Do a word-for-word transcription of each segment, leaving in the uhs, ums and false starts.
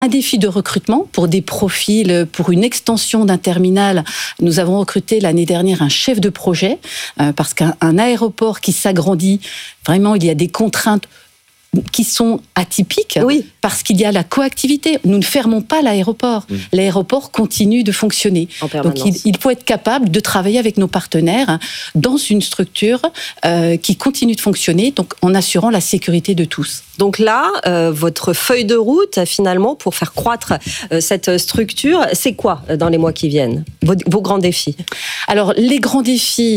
Un défi de recrutement pour des profils, pour une extension d'un terminal. Nous avons recruté l'année dernière un chef de projet, euh, parce qu'un un aéroport qui s'agrandit, vraiment, il y a des contraintes qui sont atypiques, oui. parce qu'il y a la coactivité. Nous ne fermons pas l'aéroport. Mmh. L'aéroport continue de fonctionner. Donc il, il faut être capable de travailler avec nos partenaires dans une structure euh, qui continue de fonctionner, donc en assurant la sécurité de tous. Donc là, euh, votre feuille de route, finalement, pour faire croître euh, cette structure, c'est quoi dans les mois qui viennent, vos, vos grands défis? Alors, les grands défis,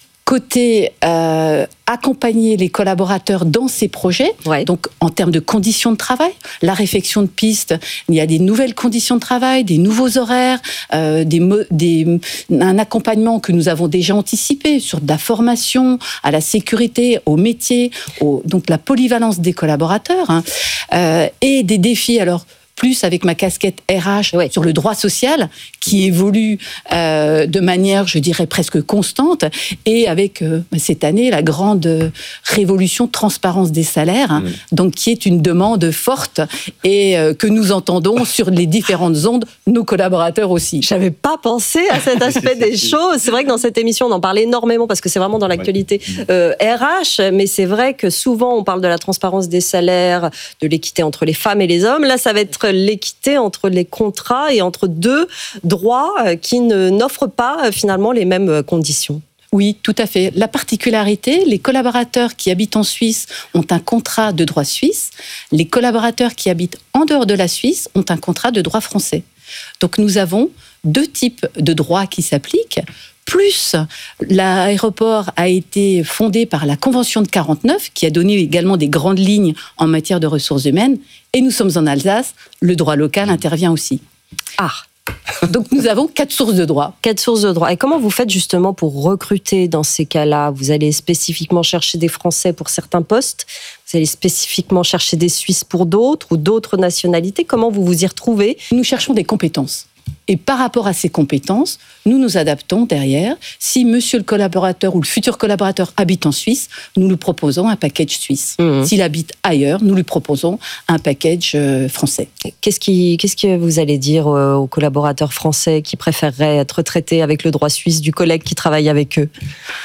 côté euh, accompagner les collaborateurs dans ces projets, ouais. donc en termes de conditions de travail, la réflexion de pistes, il y a des nouvelles conditions de travail, des nouveaux horaires, euh, des, des, un accompagnement que nous avons déjà anticipé sur de la formation, à la sécurité, au métier, au, donc la polyvalence des collaborateurs, hein, euh, et des défis, alors plus avec ma casquette R H oui. sur le droit social, qui évolue euh, de manière, je dirais, presque constante, et avec euh, cette année la grande euh, révolution transparence des salaires, hein, mmh. donc qui est une demande forte et euh, que nous entendons sur les différentes ondes, nos collaborateurs aussi. Je n'avais pas pensé à cet aspect des choses. C'est vrai que dans cette émission, on en parle énormément parce que c'est vraiment dans l'actualité euh, R H, mais c'est vrai que souvent on parle de la transparence des salaires, de l'équité entre les femmes et les hommes. Là, ça va être l'équité entre les contrats et entre deux droits qui ne, n'offrent pas finalement les mêmes conditions. Oui, tout à fait. La particularité, les collaborateurs qui habitent en Suisse ont un contrat de droit suisse. Les collaborateurs qui habitent en dehors de la Suisse ont un contrat de droit français. Donc nous avons deux types de droits qui s'appliquent. Plus, l'aéroport a été fondé par la Convention de quarante-neuf, qui a donné également des grandes lignes en matière de ressources humaines. Et nous sommes en Alsace, le droit local intervient aussi. Ah. Donc nous avons quatre sources de droit. Quatre sources de droit. Et comment vous faites justement pour recruter dans ces cas-là? Vous allez spécifiquement chercher des Français pour certains postes? Vous allez spécifiquement chercher des Suisses pour d'autres ou d'autres nationalités? Comment vous vous y retrouvez? Nous cherchons des compétences. Et par rapport à ces compétences, nous nous adaptons derrière. Si monsieur le collaborateur ou le futur collaborateur habite en Suisse, nous lui proposons un package suisse. Mmh. S'il habite ailleurs, nous lui proposons un package français. Qu'est-ce, qui, qu'est-ce que vous allez dire aux collaborateurs français qui préféreraient être traités avec le droit suisse du collègue qui travaille avec eux?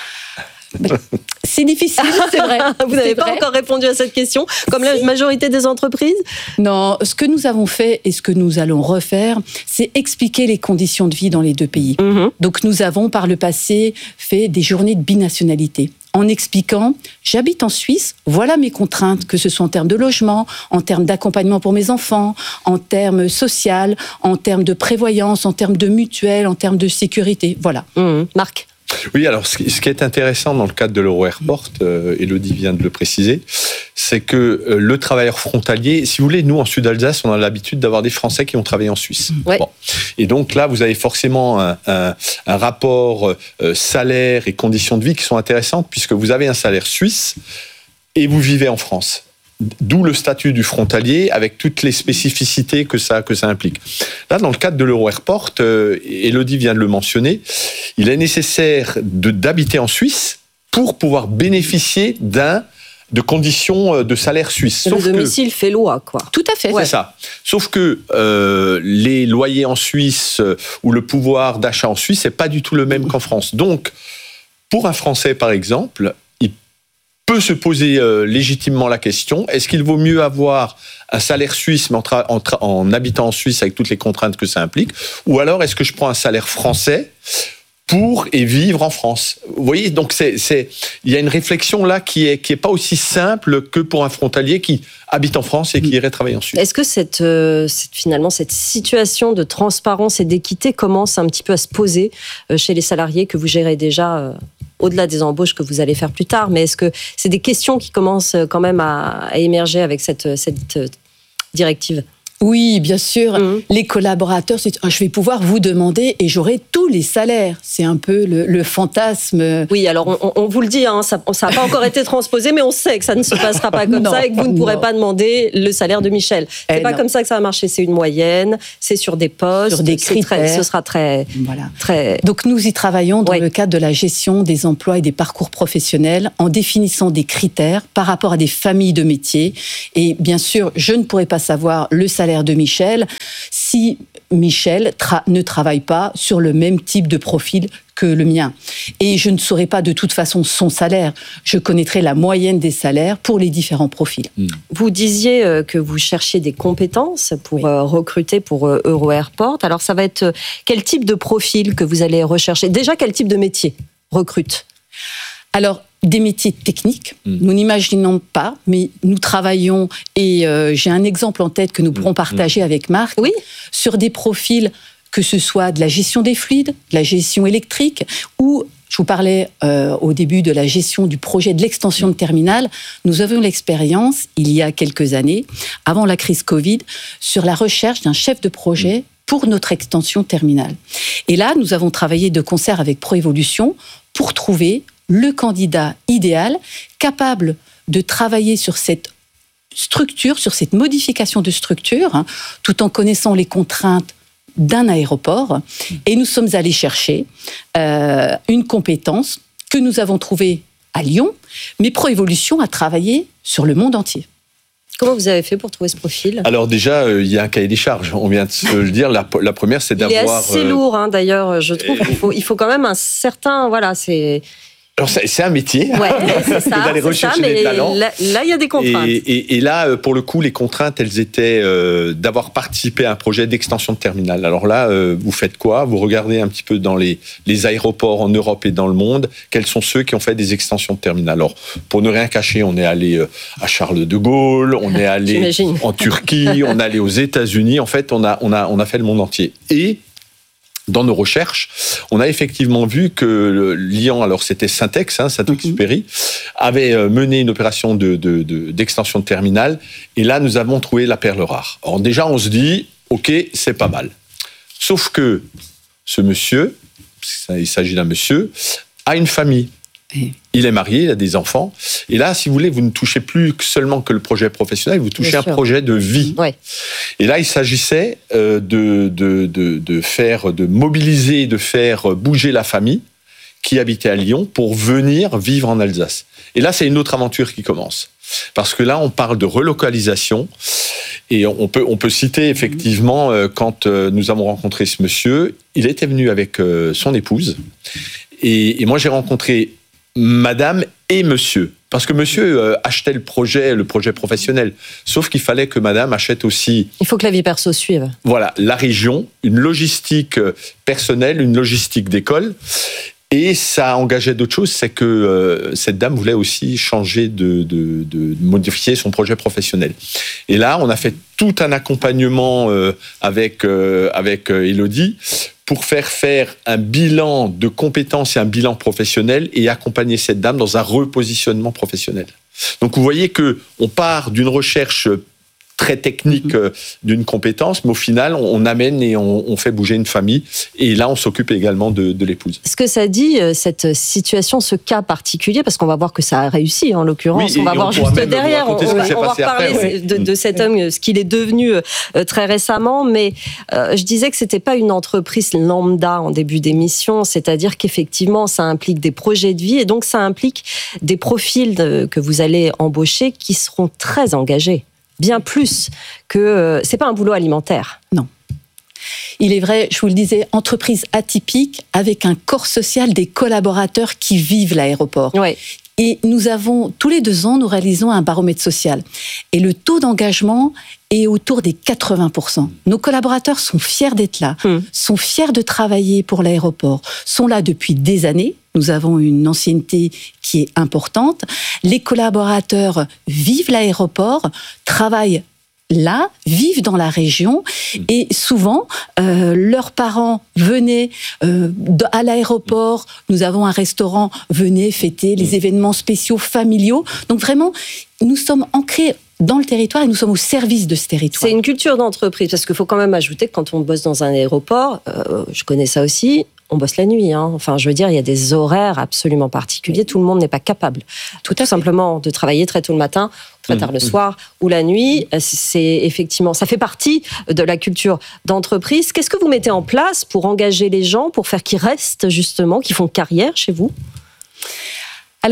C'est difficile, c'est vrai. Vous n'avez pas encore répondu à cette question, comme si. La majorité des entreprises? Non, ce que nous avons fait et ce que nous allons refaire, c'est expliquer les conditions de vie dans les deux pays. Mmh. Donc nous avons par le passé fait des journées de binationalité, en expliquant, j'habite en Suisse, voilà mes contraintes, que ce soit en termes de logement, en termes d'accompagnement pour mes enfants, en termes social, en termes de prévoyance, en termes de mutuelle, en termes de sécurité. Voilà. Mmh. Marc? Oui, alors ce qui est intéressant dans le cadre de l'Euro-Airport, euh, Élodie vient de le préciser, c'est que euh, le travailleur frontalier, si vous voulez, nous en Sud-Alsace, on a l'habitude d'avoir des Français qui ont travaillé en Suisse. Ouais. Bon. Et donc là, vous avez forcément un, un, un rapport euh, salaire et conditions de vie qui sont intéressantes, puisque vous avez un salaire suisse et vous vivez en France. D'où le statut du frontalier avec toutes les spécificités que ça, que ça implique. Là, dans le cadre de l'Euro-Airport, euh, Élodie vient de le mentionner, il est nécessaire de, d'habiter en Suisse pour pouvoir bénéficier d'un, de conditions de salaire suisse. Le domicile que, fait loi, quoi. Tout à fait. C'est ouais. ça. Sauf que euh, les loyers en Suisse euh, ou le pouvoir d'achat en Suisse, c'est pas du tout le même qu'en France. Donc, pour un Français, par exemple, peut se poser euh, légitimement la question, est-ce qu'il vaut mieux avoir un salaire suisse mais en, tra- en, tra- en habitant en Suisse avec toutes les contraintes que ça implique, ou alors est-ce que je prends un salaire français pour et vivre en France? Vous voyez, donc c'est, c'est, il y a une réflexion là qui est, qui est pas aussi simple que pour un frontalier qui habite en France et qui irait travailler en Suisse. Est-ce que cette, euh, cette, finalement, cette situation de transparence et d'équité commence un petit peu à se poser euh, chez les salariés que vous gérez déjà euh, au-delà des embauches que vous allez faire plus tard, mais est-ce que c'est des questions qui commencent quand même à, à émerger avec cette, cette directive? Oui, bien sûr. Mmh. Les collaborateurs, c'est, je vais pouvoir vous demander et j'aurai tous les salaires. C'est un peu le, le fantasme. Oui, alors on, on vous le dit, hein, ça n'a pas encore été transposé, mais on sait que ça ne se passera pas comme non, ça et que vous ne pourrez non. pas demander le salaire de Michel. C'est eh pas non. comme ça que ça va marcher. C'est une moyenne, c'est sur des postes, sur des critères. Très, ce sera très, voilà. très. Donc nous y travaillons dans oui. le cadre de la gestion des emplois et des parcours professionnels en définissant des critères par rapport à des familles de métiers. Et bien sûr, je ne pourrais pas savoir le salaire salaire de Michel si Michel tra- ne travaille pas sur le même type de profil que le mien. Et je ne saurais pas de toute façon son salaire. Je connaîtrais la moyenne des salaires pour les différents profils. Vous disiez que vous cherchiez des compétences pour oui. recruter pour Euro-Airport. Alors ça va être quel type de profil que vous allez rechercher ? Déjà, quel type de métier recrute ? Alors, des métiers techniques, mmh. nous n'imaginons pas, mais nous travaillons, et euh, j'ai un exemple en tête que nous pourrons partager mmh. avec Marc, oui. sur des profils, que ce soit de la gestion des fluides, de la gestion électrique, ou, je vous parlais euh, au début de la gestion du projet de l'extension de terminal, nous avions l'expérience, il y a quelques années, avant la crise Covid, sur la recherche d'un chef de projet pour notre extension terminale. Et là, nous avons travaillé de concert avec Proévolution pour trouver le candidat idéal, capable de travailler sur cette structure, sur cette modification de structure, hein, tout en connaissant les contraintes d'un aéroport. Et nous sommes allés chercher euh, une compétence que nous avons trouvée à Lyon, mais Proévolution a travaillé sur le monde entier. Comment vous avez fait pour trouver ce profil ? Alors déjà, il euh, y a un cahier des charges, on vient de se le dire. La, la première, c'est d'avoir... Il est assez euh, lourd, hein, d'ailleurs, je trouve. Il faut, il faut quand même un certain... Voilà, c'est... Alors c'est un métier, ouais, c'est ça, d'aller rechercher ça, des talents. Là, là, il y a des contraintes. Et, et, et là, pour le coup, les contraintes, elles étaient euh, d'avoir participé à un projet d'extension de terminal. Alors là, euh, vous faites quoi ? Vous regardez un petit peu dans les, les aéroports en Europe et dans le monde, quels sont ceux qui ont fait des extensions de terminal. Alors, pour ne rien cacher, on est allé à Charles de Gaulle, on est allé J'imagine. en Turquie, on est allé aux États-Unis. En fait, on a, on a, on a fait le monde entier. Et dans nos recherches, on a effectivement vu que Lyon, alors c'était Syntex, hein, Saint-Exupéry, avait mené une opération de, de, de, d'extension de terminal, et là, nous avons trouvé la perle rare. Alors déjà, on se dit, ok, c'est pas mal. Sauf que ce monsieur, il s'agit d'un monsieur, a une famille. Il est marié, il a des enfants. Et là, si vous voulez, vous ne touchez plus seulement que le projet professionnel, vous touchez Bien un sûr. projet de vie. Ouais. Et là, il s'agissait euh, de, de, de, de faire, de mobiliser, de faire bouger la famille qui habitait à Lyon pour venir vivre en Alsace. Et là, c'est une autre aventure qui commence. Parce que là, on parle de relocalisation. Et on peut, on peut citer effectivement, euh, quand euh, nous avons rencontré ce monsieur, il était venu avec euh, son épouse. Et, et moi, j'ai rencontré Madame et Monsieur, parce que Monsieur euh, achetait le projet, le projet professionnel. Sauf qu'il fallait que Madame achète aussi. Il faut que la vie perso suive. Voilà, la région, une logistique personnelle, une logistique d'école. Et ça engageait d'autres choses, c'est que euh, cette dame voulait aussi changer de, de, de modifier son projet professionnel. Et là, on a fait tout un accompagnement euh, avec euh, avec euh, Élodie pour faire faire un bilan de compétences et un bilan professionnel et accompagner cette dame dans un repositionnement professionnel. Donc vous voyez que on part d'une recherche très technique euh, d'une compétence, mais au final, on amène et on, on fait bouger une famille. Et là, on s'occupe également de, de l'épouse. Ce que ça dit, cette situation, ce cas particulier, parce qu'on va voir que ça a réussi, en l'occurrence, oui, on va voir juste derrière, on, on, on va reparler après, de, de cet homme, ce qu'il est devenu euh, très récemment, mais euh, je disais que c'était pas une entreprise lambda en début d'émission, c'est-à-dire qu'effectivement, ça implique des projets de vie, et donc ça implique des profils de, que vous allez embaucher qui seront très engagés. Bien plus que... Euh, c'est pas un boulot alimentaire. Non. Il est vrai, je vous le disais, entreprise atypique avec un corps social des collaborateurs qui vivent l'aéroport. Ouais. Et nous avons, tous les deux ans, nous réalisons un baromètre social. Et le taux d'engagement est autour des quatre-vingts pour cent. Nos collaborateurs sont fiers d'être là, mmh. sont fiers de travailler pour l'aéroport, sont là depuis des années. Nous avons une ancienneté qui est importante. Les collaborateurs vivent l'aéroport, travaillent là, vivent dans la région, et souvent, euh, leurs parents venaient euh, à l'aéroport, nous avons un restaurant, venaient fêter les événements spéciaux familiaux. Donc vraiment, nous sommes ancrés dans le territoire et nous sommes au service de ce territoire. C'est une culture d'entreprise, parce qu'il faut quand même ajouter que quand on bosse dans un aéroport, euh, je connais ça aussi, on bosse la nuit. Hein. Enfin, je veux dire, il y a des horaires absolument particuliers. Tout le monde n'est pas capable, tout, tout simplement, de travailler très tôt le matin, très tard le soir ou la nuit. C'est effectivement, ça fait partie de la culture d'entreprise. Qu'est-ce que vous mettez en place pour engager les gens, pour faire qu'ils restent justement, qu'ils font carrière chez vous ? Alors,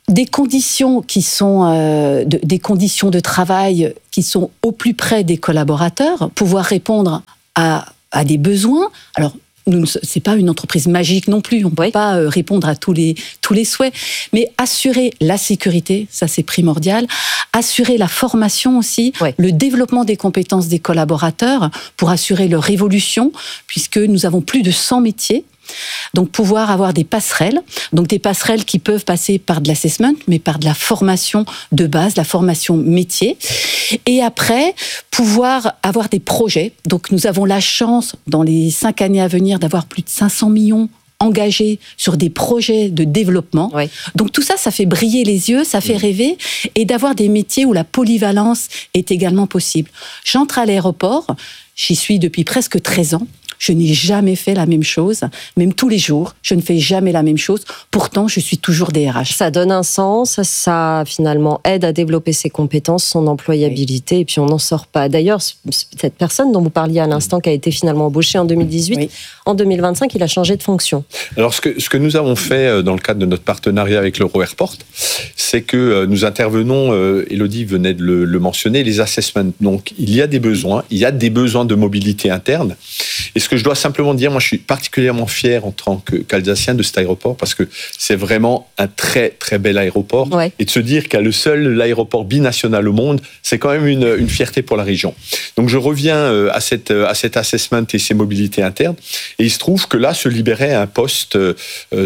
des conditions qui sont euh, de, des conditions de travail qui sont au plus près des collaborateurs, pouvoir répondre à, à des besoins. Alors, nous, c'est pas une entreprise magique non plus. On peut oui. pas euh, répondre à tous les tous les souhaits, mais assurer la sécurité, ça c'est primordial. Assurer la formation aussi, oui. le développement des compétences des collaborateurs pour assurer leur évolution, puisque nous avons plus de cent métiers. Donc pouvoir avoir des passerelles, donc des passerelles qui peuvent passer par de l'assessment, mais par de la formation de base, la formation métier. Et après, pouvoir avoir des projets. Donc nous avons la chance, dans les cinq années à venir, d'avoir plus de cinq cents millions engagés sur des projets de développement. Oui. Donc tout ça, ça fait briller les yeux, ça fait rêver, et d'avoir des métiers où la polyvalence est également possible. J'entre à l'aéroport, j'y suis depuis presque treize ans. Je n'ai jamais fait la même chose, même tous les jours, je ne fais jamais la même chose. Pourtant, je suis toujours D R H. Ça donne un sens, ça finalement aide à développer ses compétences, son employabilité, oui. et puis on n'en sort pas. D'ailleurs, cette personne dont vous parliez à l'instant, qui a été finalement embauchée en deux mille dix-huit, oui. en deux mille vingt-cinq, il a changé de fonction. Alors, ce que, ce que nous avons fait dans le cadre de notre partenariat avec l'Euro-Airport, c'est que nous intervenons, euh, Élodie venait de le, le mentionner, les assessments. Donc, il y a des besoins, il y a des besoins de mobilité interne. Et ce que je dois simplement dire, moi je suis particulièrement fier en tant qu'Alsacien de cet aéroport parce que c'est vraiment un très très bel aéroport. Ouais. Et de se dire qu'il y a le seul aéroport binational au monde, c'est quand même une, une fierté pour la région. Donc je reviens à, cette, à cet assessment et ces mobilités internes. Et il se trouve que là se libérait un poste de,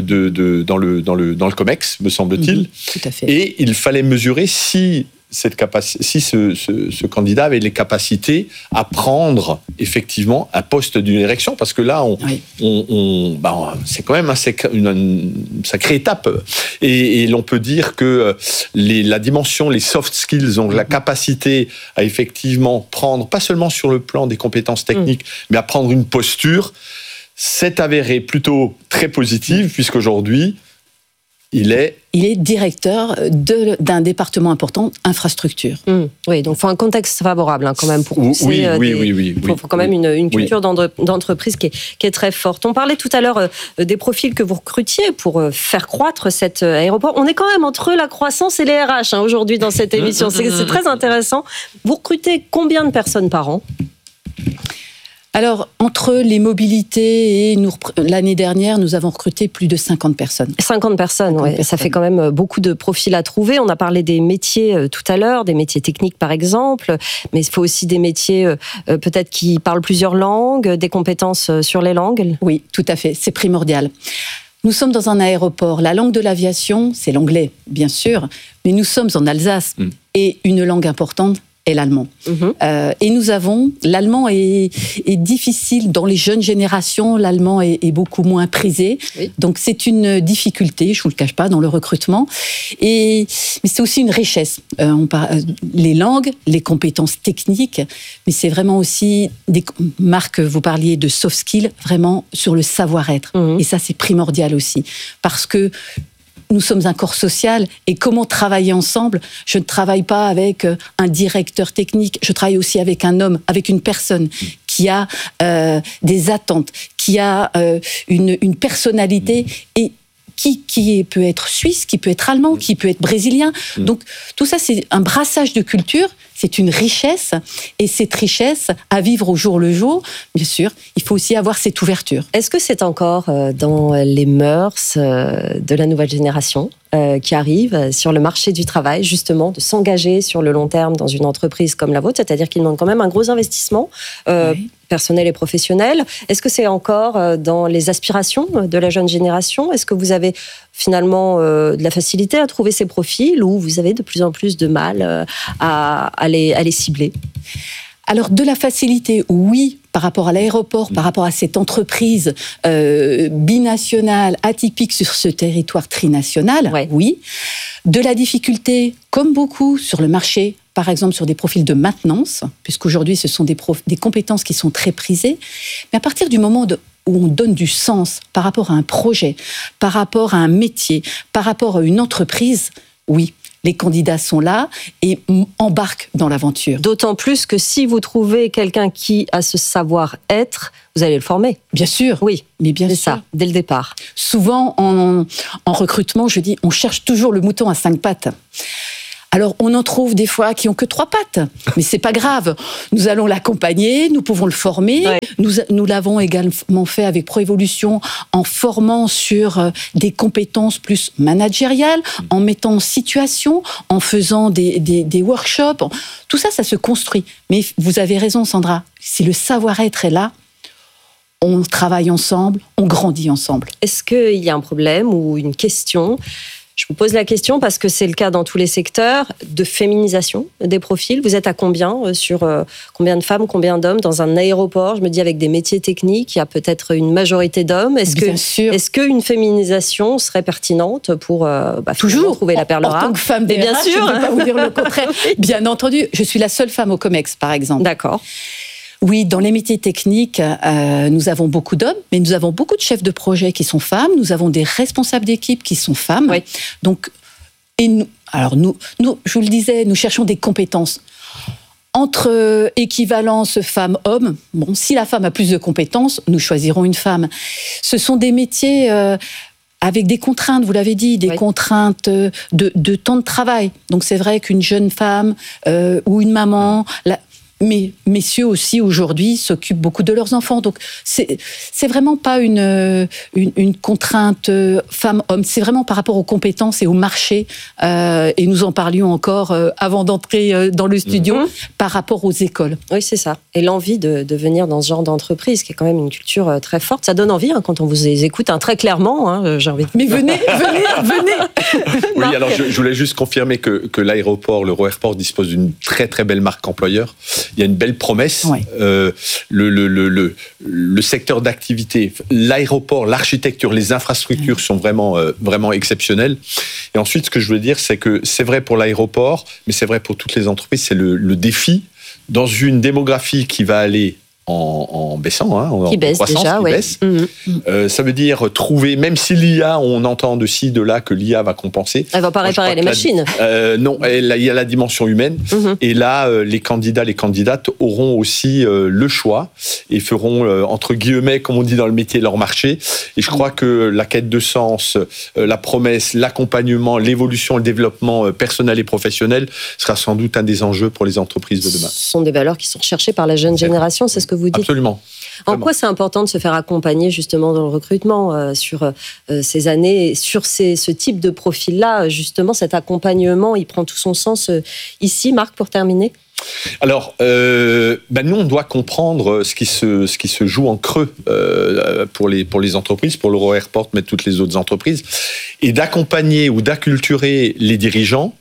de, dans, le, dans, le, dans le COMEX, me semble-t-il. Mmh, tout à fait. Et il fallait mesurer si... Cette capacité, si ce, ce, ce candidat avait les capacités à prendre effectivement un poste d'une direction, parce que là, on, oui. on, on, bah, c'est quand même un sacré, une, une sacrée étape. Et, et l'on peut dire que les, la dimension, les soft skills ont la capacité à effectivement prendre, pas seulement sur le plan des compétences techniques, mmh. mais à prendre une posture. C'est avéré plutôt très positive, mmh. puisqu'aujourd'hui, il est... Il est directeur de, d'un département important, infrastructure. Mmh, oui, donc il faut un contexte favorable hein, quand même pour pousser. Oui, euh, oui, des, oui, oui. Il faut, faut quand même une, une culture oui. d'entreprise qui est, qui est très forte. On parlait tout à l'heure euh, des profils que vous recrutiez pour euh, faire croître cet euh, aéroport. On est quand même entre la croissance et les R H hein, aujourd'hui dans cette émission. C'est, c'est très intéressant. Vous recrutez combien de personnes par an ? Alors, entre les mobilités et nous, l'année dernière, nous avons recruté plus de cinquante personnes. cinquante personnes, oui. Ça fait quand même beaucoup de profils à trouver. On a parlé des métiers tout à l'heure, des métiers techniques par exemple, mais il faut aussi des métiers peut-être qui parlent plusieurs langues, des compétences sur les langues. Oui, tout à fait, c'est primordial. Nous sommes dans un aéroport. La langue de l'aviation, c'est l'anglais, bien sûr, mais nous sommes en Alsace mmh. et une langue importante, est l'allemand. Mmh. Euh, et nous avons, l'allemand est, est difficile dans les jeunes générations, l'allemand est, est beaucoup moins prisé. Oui. Donc c'est une difficulté, je ne vous le cache pas, dans le recrutement. Et, mais c'est aussi une richesse. Euh, on parle, les langues, les compétences techniques, mais c'est vraiment aussi, des, Marc, vous parliez de soft skills, vraiment sur le savoir-être. Mmh. Et ça, c'est primordial aussi. Parce que nous sommes un corps social et comment travailler ensemble. Je ne travaille pas avec un directeur technique, je travaille aussi avec un homme, avec une personne qui a euh, des attentes, qui a euh, une, une personnalité et qui, qui peut être suisse, qui peut être allemand, qui peut être brésilien. Donc tout ça, c'est un brassage de culture, c'est une richesse, et cette richesse, à vivre au jour le jour, bien sûr, il faut aussi avoir cette ouverture. Est-ce que c'est encore dans les mœurs de la nouvelle génération qui arrive sur le marché du travail, justement, de s'engager sur le long terme dans une entreprise comme la vôtre, c'est-à-dire qu'il demande quand même un gros investissement euh, oui. personnel et professionnel. Est-ce que c'est encore dans les aspirations de la jeune génération ? Est-ce que vous avez finalement euh, de la facilité à trouver ces profils ou vous avez de plus en plus de mal euh, à, à, les, à les cibler ? Alors, de la facilité, oui, par rapport à l'aéroport, par rapport à cette entreprise euh, binationale, atypique sur ce territoire trinational, ouais. oui. De la difficulté, comme beaucoup, sur le marché, par exemple sur des profils de maintenance, puisqu'aujourd'hui, ce sont des, prof- des compétences qui sont très prisées. Mais à partir du moment de, où on donne du sens par rapport à un projet, par rapport à un métier, par rapport à une entreprise, oui. Les candidats sont là et embarquent dans l'aventure. D'autant plus que si vous trouvez quelqu'un qui a ce savoir-être, vous allez le former. Bien sûr. Oui, mais bien c'est sûr. ça, dès le départ. Souvent, en, en recrutement, je dis, on cherche toujours le mouton à cinq pattes. Alors, on en trouve des fois qui ont que trois pattes, mais c'est pas grave. Nous allons l'accompagner, nous pouvons le former. Ouais. Nous, nous l'avons également fait avec Proévolution en formant sur des compétences plus managériales, en mettant en situation, en faisant des, des, des workshops. Tout ça, ça se construit. Mais vous avez raison, Sandra. Si le savoir-être est là, on travaille ensemble, on grandit ensemble. Est-ce qu'il y a un problème ou une question ? Je vous pose la question parce que c'est le cas dans tous les secteurs de féminisation des profils. Vous êtes à combien sur euh, combien de femmes, combien d'hommes dans un aéroport ? Je me dis avec des métiers techniques, il y a peut-être une majorité d'hommes. Est-ce Bien que sûr. Est-ce qu'une féminisation serait pertinente pour euh, bah, toujours trouver la perle rare ? En tant que femme des bien R H, sûr. Je ne peux pas vous dire le contraire. Bien entendu, je suis la seule femme au COMEX, par exemple. D'accord. Oui, dans les métiers techniques, euh, nous avons beaucoup d'hommes, mais nous avons beaucoup de chefs de projet qui sont femmes. Nous avons des responsables d'équipe qui sont femmes. Oui. Donc, et nous, alors nous, nous, je vous le disais, nous cherchons des compétences. Entre équivalence femme-homme, bon, si la femme a plus de compétences, nous choisirons une femme. Ce sont des métiers euh, avec des contraintes, vous l'avez dit, des oui. contraintes de, de temps de travail. Donc c'est vrai qu'une jeune femme euh, ou une maman... La, Mais messieurs aussi aujourd'hui s'occupent beaucoup de leurs enfants, donc c'est c'est vraiment pas une une, une contrainte femme-homme, c'est vraiment par rapport aux compétences et au marché. Euh, et nous en parlions encore euh, avant d'entrer dans le studio mmh. par rapport aux écoles. Oui, c'est ça. Et l'envie de, de venir dans ce genre d'entreprise, qui est quand même une culture très forte, ça donne envie hein, quand on vous écoute hein, très clairement. Hein, j'ai envie de... Mais venez, venez, venez. Oui, alors je, je voulais juste confirmer que que l'aéroport, le l'Euro-Airport dispose d'une très très belle marque employeur. Il y a une belle promesse. Ouais. Euh, le, le, le, le, le secteur d'activité, l'aéroport, l'architecture, les infrastructures mmh. sont vraiment, euh, vraiment exceptionnelles. Et ensuite, ce que je veux dire, c'est que c'est vrai pour l'aéroport, mais c'est vrai pour toutes les entreprises, c'est le, le défi dans une démographie qui va aller en, en baissant, hein, en, qui baisse en croissance, déjà, qui ouais. baisse. Mmh. Euh, ça veut dire trouver, même si l'I A, on entend de ci, de là que l'I A va compenser. Elle va pas réparer les machines. La, euh, non, elle, il y a la dimension humaine. Mmh. Et là, euh, les candidats, les candidates auront aussi euh, le choix et feront, euh, entre guillemets, comme on dit dans le métier, leur marché. Et je crois que la quête de sens, euh, la promesse, l'accompagnement, l'évolution, le développement euh, personnel et professionnel sera sans doute un des enjeux pour les entreprises de demain. Ce sont des valeurs qui sont recherchées par la jeune génération, c'est ce que vous dites. Absolument. En quoi c'est important de se faire accompagner justement dans le recrutement euh, sur euh, ces années, sur ces, ce type de profil-là, justement cet accompagnement, il prend tout son sens euh, ici, Marc, pour terminer ? Alors, euh, ben nous, on doit comprendre ce qui se, ce qui se joue en creux euh, pour, les, pour les entreprises, pour l'Euro-Airport, mais toutes les autres entreprises, et d'accompagner ou d'acculturer les dirigeants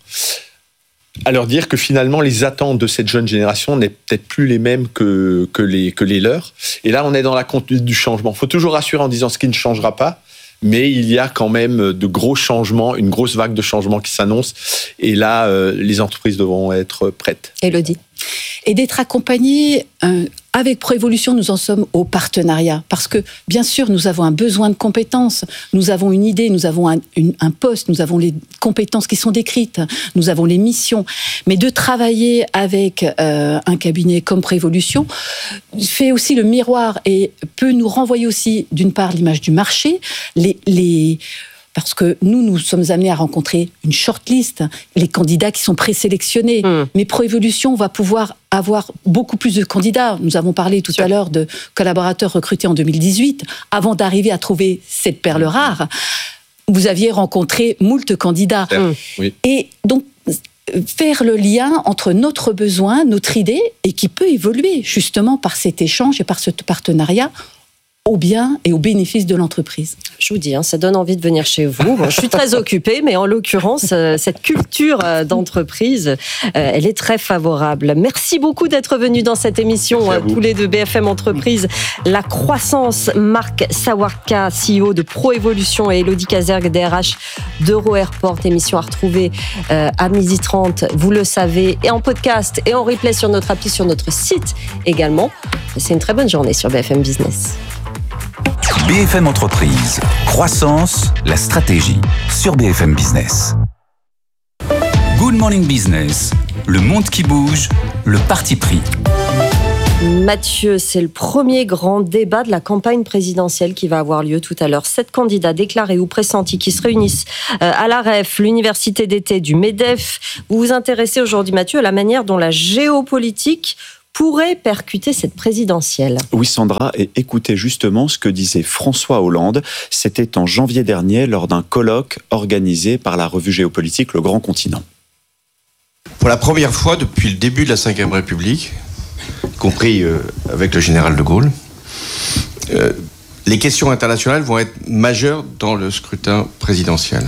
à leur dire que finalement, les attentes de cette jeune génération n'est peut-être plus les mêmes que, que, les, que les leurs. Et là, on est dans la conduite du changement. Il faut toujours rassurer en disant ce qui ne changera pas, mais il y a quand même de gros changements, une grosse vague de changements qui s'annonce. Et là, euh, les entreprises devront être prêtes. Élodie. Et d'être accompagnées... Euh, Avec Proévolution, nous en sommes au partenariat. Parce que, bien sûr, nous avons un besoin de compétences. Nous avons une idée, nous avons un, une, un poste, nous avons les compétences qui sont décrites, nous avons les missions. Mais de travailler avec euh, un cabinet comme Proévolution fait aussi le miroir et peut nous renvoyer aussi, d'une part, l'image du marché, les... les parce que nous, nous sommes amenés à rencontrer une shortlist, les candidats qui sont présélectionnés. Mmh. Mais Proévolution va pouvoir avoir beaucoup plus de candidats. Nous avons parlé tout Sûr. à l'heure de collaborateurs recrutés en deux mille dix-huit. Avant d'arriver à trouver cette perle rare, vous aviez rencontré moult candidats. Mmh. Oui. Et donc, faire le lien entre notre besoin, notre idée, et qui peut évoluer justement par cet échange et par ce partenariat, au bien et au bénéfice de l'entreprise. Je vous dis, hein, ça donne envie de venir chez vous. Bon, je suis très occupée, mais en l'occurrence, euh, cette culture euh, d'entreprise, euh, elle est très favorable. Merci beaucoup d'être venus dans cette émission, euh, tous les deux, B F M Entreprise. La croissance, Marc Sawarka, C E O de Proévolution, et Élodie Casergue, D R H d'Euro-Airport. Émission à retrouver euh, à midi trente, vous le savez, et en podcast et en replay sur notre appli, sur notre site également. C'est une très bonne journée sur B F M Business. B F M Entreprise, croissance, la stratégie sur B F M Business. Good Morning Business, le monde qui bouge, le parti pris. Mathieu, c'est le premier grand débat de la campagne présidentielle qui va avoir lieu tout à l'heure. Sept candidats déclarés ou pressentis qui se réunissent à l'A R E F, l'université d'été du MEDEF. Vous vous intéressez aujourd'hui, Mathieu, à la manière dont la géopolitique pourrait percuter cette présidentielle. Oui, Sandra, et écoutez justement ce que disait François Hollande. C'était en janvier dernier lors d'un colloque organisé par la revue géopolitique Le Grand Continent. Pour la première fois depuis le début de la cinquième République, y compris euh, avec le général de Gaulle, euh, les questions internationales vont être majeures dans le scrutin présidentiel.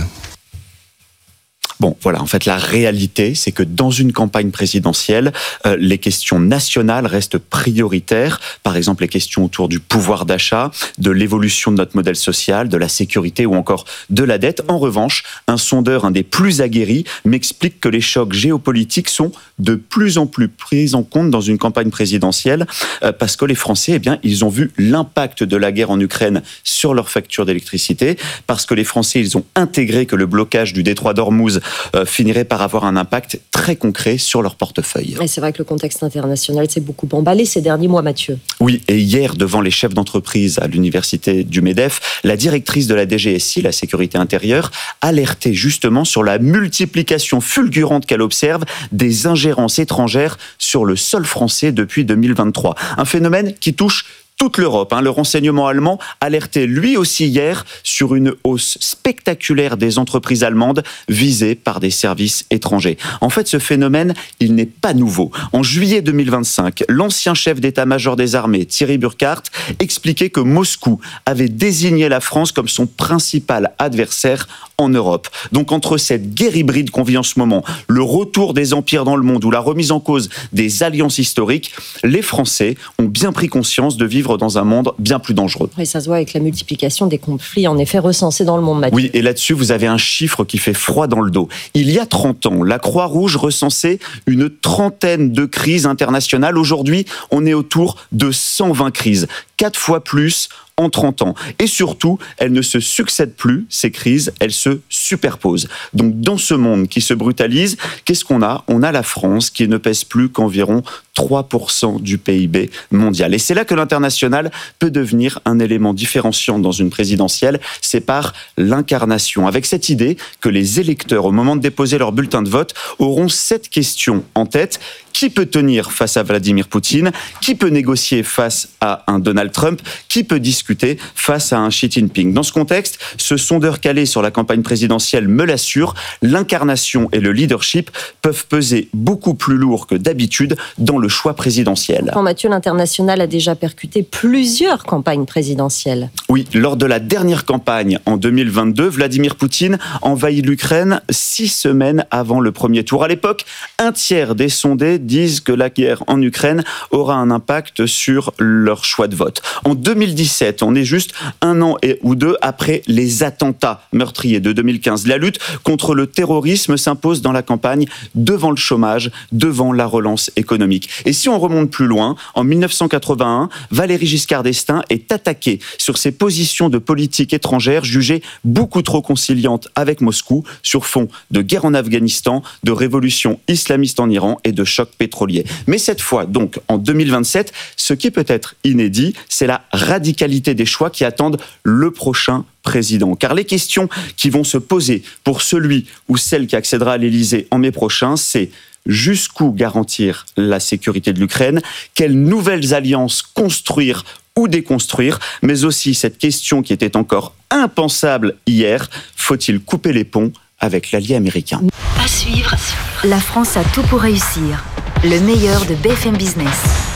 Bon, voilà, en fait, la réalité, c'est que dans une campagne présidentielle, euh, les questions nationales restent prioritaires. Par exemple, les questions autour du pouvoir d'achat, de l'évolution de notre modèle social, de la sécurité ou encore de la dette. En revanche, un sondeur, un des plus aguerris, m'explique que les chocs géopolitiques sont de plus en plus pris en compte dans une campagne présidentielle euh, parce que les Français, eh bien, ils ont vu l'impact de la guerre en Ukraine sur leur facture d'électricité, parce que les Français, ils ont intégré que le blocage du détroit d'Ormuz Euh, finirait par avoir un impact très concret sur leur portefeuille. Et c'est vrai que le contexte international s'est beaucoup emballé ces derniers mois, Mathieu. Oui, et hier, devant les chefs d'entreprise à l'université du MEDEF, la directrice de la D G S I, la sécurité intérieure, alertait justement sur la multiplication fulgurante qu'elle observe des ingérences étrangères sur le sol français depuis deux mille vingt-trois. Un phénomène qui touche toute l'Europe. Hein. Le renseignement allemand alertait lui aussi hier sur une hausse spectaculaire des entreprises allemandes visées par des services étrangers. En fait, ce phénomène, il n'est pas nouveau. En juillet deux mille vingt-cinq, l'ancien chef d'état-major des armées, Thierry Burkhardt, expliquait que Moscou avait désigné la France comme son principal adversaire en Europe. Donc entre cette guerre hybride qu'on vit en ce moment, le retour des empires dans le monde ou la remise en cause des alliances historiques, les Français ont bien pris conscience de vivre dans un monde bien plus dangereux. Et ça se voit avec la multiplication des conflits, en effet, recensés dans le monde, Mathieu. Oui, et là-dessus, vous avez un chiffre qui fait froid dans le dos. Il y a trente ans, la Croix-Rouge recensait une trentaine de crises internationales. Aujourd'hui, on est autour de cent vingt crises, quatre fois plus en trente ans. Et surtout, elles ne se succèdent plus, ces crises, elles se superposent. Donc dans ce monde qui se brutalise, qu'est-ce qu'on a ? On a la France qui ne pèse plus qu'environ trois pour cent du P I B mondial. Et c'est là que l'international peut devenir un élément différenciant dans une présidentielle, c'est par l'incarnation. Avec cette idée que les électeurs, au moment de déposer leur bulletin de vote, auront cette question en tête. Qui peut tenir face à Vladimir Poutine ? Qui peut négocier face à un Donald Trump ? Qui peut discuter face à un Xi Jinping ? Dans ce contexte, ce sondeur calé sur la campagne présidentielle me l'assure, l'incarnation et le leadership peuvent peser beaucoup plus lourd que d'habitude dans le choix présidentiel. Quand Mathieu, l'international a déjà percuté plusieurs campagnes présidentielles. Oui, lors de la dernière campagne en deux mille vingt-deux, Vladimir Poutine envahit l'Ukraine six semaines avant le premier tour. À l'époque, un tiers des sondés disent que la guerre en Ukraine aura un impact sur leur choix de vote. En deux mille dix-sept, on est juste un an et, ou deux après les attentats meurtriers de deux mille quinze. La lutte contre le terrorisme s'impose dans la campagne devant le chômage, devant la relance économique. Et si on remonte plus loin, en mille neuf cent quatre-vingt-un, Valéry Giscard d'Estaing est attaqué sur ses positions de politique étrangère jugées beaucoup trop conciliantes avec Moscou sur fond de guerre en Afghanistan, de révolution islamiste en Iran et de choc pétrolier. Mais cette fois, donc, en deux mille vingt-sept, ce qui peut être inédit, c'est la radicalité des choix qui attendent le prochain président. Car les questions qui vont se poser pour celui ou celle qui accédera à l'Élysée en mai prochain, c'est jusqu'où garantir la sécurité de l'Ukraine, quelles nouvelles alliances construire ou déconstruire, mais aussi cette question qui était encore impensable hier, faut-il couper les ponts avec l'allié américain ? À suivre. La France a tout pour réussir. Le meilleur de B F M Business.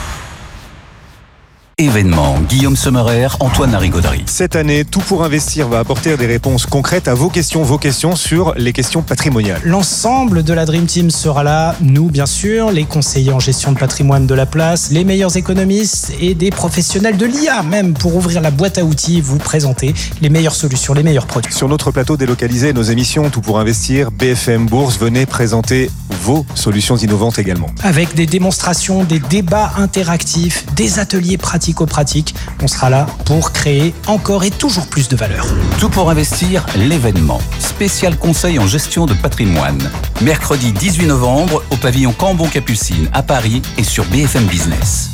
Événement, Guillaume Sommerer, Antoine Larigauderie. Cette année, Tout pour investir va apporter des réponses concrètes à vos questions, vos questions sur les questions patrimoniales. L'ensemble de la Dream Team sera là, nous bien sûr, les conseillers en gestion de patrimoine de la place, les meilleurs économistes et des professionnels de l'I A même pour ouvrir la boîte à outils, vous présenter les meilleures solutions, les meilleurs produits. Sur notre plateau délocalisé, nos émissions Tout pour investir, B F M Bourse, venez présenter vos solutions innovantes également. Avec des démonstrations, des débats interactifs, des ateliers pratiques pratico-pratique. On sera là pour créer encore et toujours plus de valeur. Tout pour investir, l'événement. Spécial conseil en gestion de patrimoine. Mercredi dix-huit novembre au pavillon Cambon-Capucine à Paris et sur B F M Business.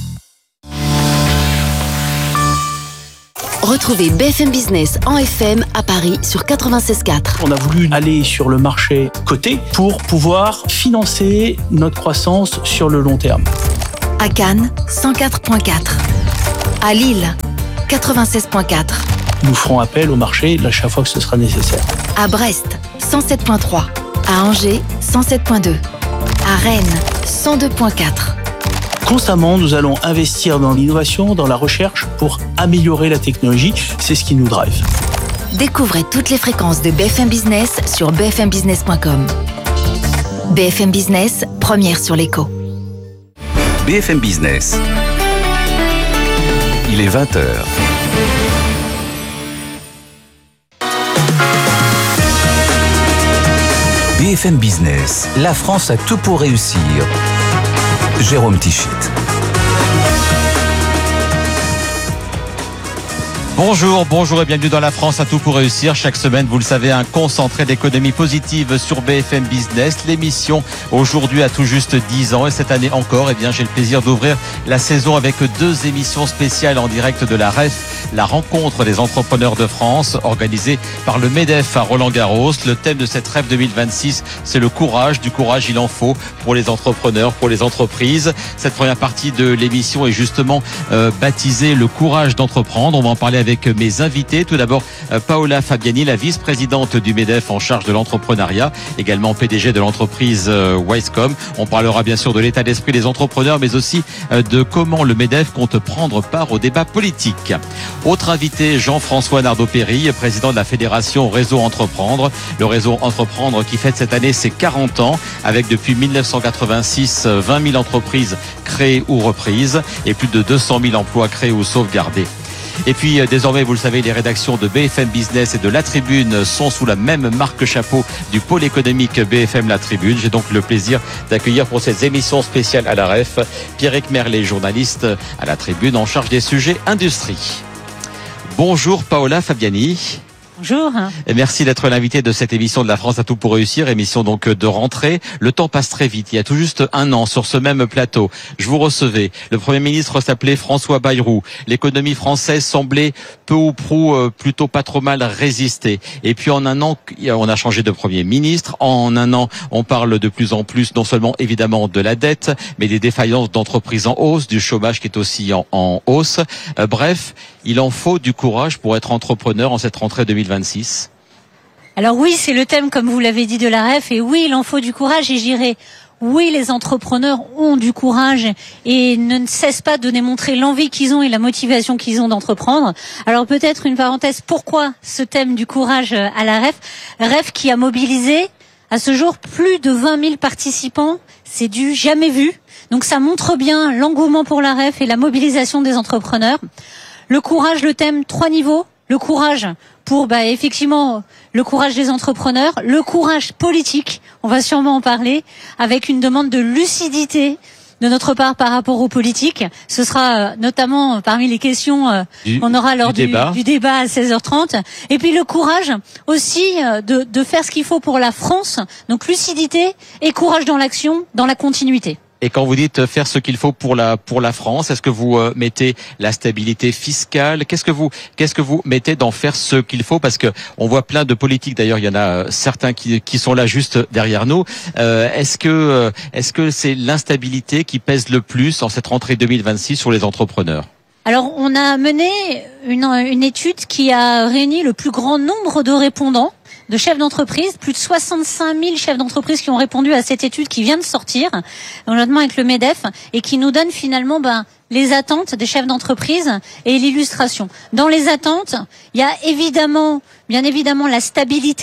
Retrouvez B F M Business en F M à Paris sur quatre-vingt-seize virgule quatre. On a voulu aller sur le marché coté pour pouvoir financer notre croissance sur le long terme. À Cannes, cent quatre virgule quatre. À Lille, quatre-vingt-seize virgule quatre. Nous ferons appel au marché à chaque fois que ce sera nécessaire. À Brest, cent sept virgule trois. À Angers, cent sept virgule deux. À Rennes, cent deux virgule quatre. Constamment, nous allons investir dans l'innovation, dans la recherche pour améliorer la technologie. C'est ce qui nous drive. Découvrez toutes les fréquences de B F M Business sur b f m business point com. B F M Business, première sur l'écho. B F M Business. Il est vingt heures. B F M Business, la France a tout pour réussir. Jérôme Tichit. Bonjour, bonjour et bienvenue dans La France à tout pour réussir. Chaque semaine, vous le savez, un concentré d'économie positive sur B F M Business. L'émission aujourd'hui a tout juste dix ans et cette année encore, eh bien, j'ai le plaisir d'ouvrir la saison avec deux émissions spéciales en direct de la R E F, la rencontre des entrepreneurs de France, organisée par le MEDEF à Roland-Garros. Le thème de cette R E F deux mille vingt-six, c'est le courage. Du courage, il en faut pour les entrepreneurs, pour les entreprises. Cette première partie de l'émission est justement euh, baptisée le courage d'entreprendre. On va en parler avec mes invités. Tout d'abord, Paola Fabiani, la vice-présidente du MEDEF en charge de l'entrepreneuriat, également P D G de l'entreprise Wisecom. On parlera bien sûr de l'état d'esprit des entrepreneurs, mais aussi de comment le MEDEF compte prendre part au débat politique. Autre invité, Jean-François Nardeau-Péry, président de la fédération Réseau Entreprendre. Le Réseau Entreprendre qui fête cette année ses quarante ans, avec depuis mille neuf cent quatre-vingt-six, vingt mille entreprises créées ou reprises et plus de deux cent mille emplois créés ou sauvegardés. Et puis désormais, vous le savez, les rédactions de B F M Business et de La Tribune sont sous la même marque chapeau du pôle économique B F M La Tribune. J'ai donc le plaisir d'accueillir pour cette émission spéciale à la R E F Pierrick Merlet, journaliste à La Tribune en charge des sujets industrie. Bonjour Paola Fabiani. Bonjour. Et merci d'être l'invité de cette émission de La France à tout pour réussir, émission donc de rentrée. Le temps passe très vite. Il y a tout juste un an, sur ce même plateau, je vous recevais. Le Premier ministre s'appelait François Bayrou. L'économie française semblait peu ou prou euh, plutôt pas trop mal résister. Et puis en un an, on a changé de Premier ministre. En un an, on parle de plus en plus, non seulement évidemment de la dette, mais des défaillances d'entreprises en hausse, du chômage qui est aussi en, en hausse. Euh, bref, il en faut du courage pour être entrepreneur en cette rentrée deux mille vingt-six. Alors oui, c'est le thème, comme vous l'avez dit, de la R E F, et oui, il en faut du courage, et je dirais, oui, les entrepreneurs ont du courage et ne cessent pas de démontrer l'envie qu'ils ont et la motivation qu'ils ont d'entreprendre. Alors peut-être une parenthèse, pourquoi ce thème du courage à la R E F? R E F qui a mobilisé à ce jour plus de vingt mille participants, c'est du jamais vu. Donc ça montre bien l'engouement pour la R E F et la mobilisation des entrepreneurs. Le courage, le thème, trois niveaux. Le courage pour, bah, effectivement, le courage des entrepreneurs, le courage politique, on va sûrement en parler, avec une demande de lucidité de notre part par rapport aux politiques. Ce sera euh, notamment parmi les questions euh, du, qu'on aura lors du, du, débat. du débat à seize heures trente. Et puis le courage aussi euh, de, de faire ce qu'il faut pour la France. Donc lucidité et courage dans l'action, dans la continuité. Et quand vous dites faire ce qu'il faut pour la pour la France, est-ce que vous euh, mettez la stabilité fiscale? Qu'est-ce que vous qu'est-ce que vous mettez dans faire ce qu'il faut? Parce que on voit plein de politiques. D'ailleurs, il y en a euh, certains qui qui sont là juste derrière nous. Euh, est-ce que euh, est-ce que c'est l'instabilité qui pèse le plus en cette rentrée deux mille vingt-six sur les entrepreneurs? Alors, on a mené une une étude qui a réuni le plus grand nombre de répondants, de chefs d'entreprise, plus de soixante-cinq mille chefs d'entreprise qui ont répondu à cette étude qui vient de sortir, notamment avec le MEDEF, et qui nous donne finalement ben, les attentes des chefs d'entreprise et l'illustration. Dans les attentes, il y a évidemment, bien évidemment, la stabilité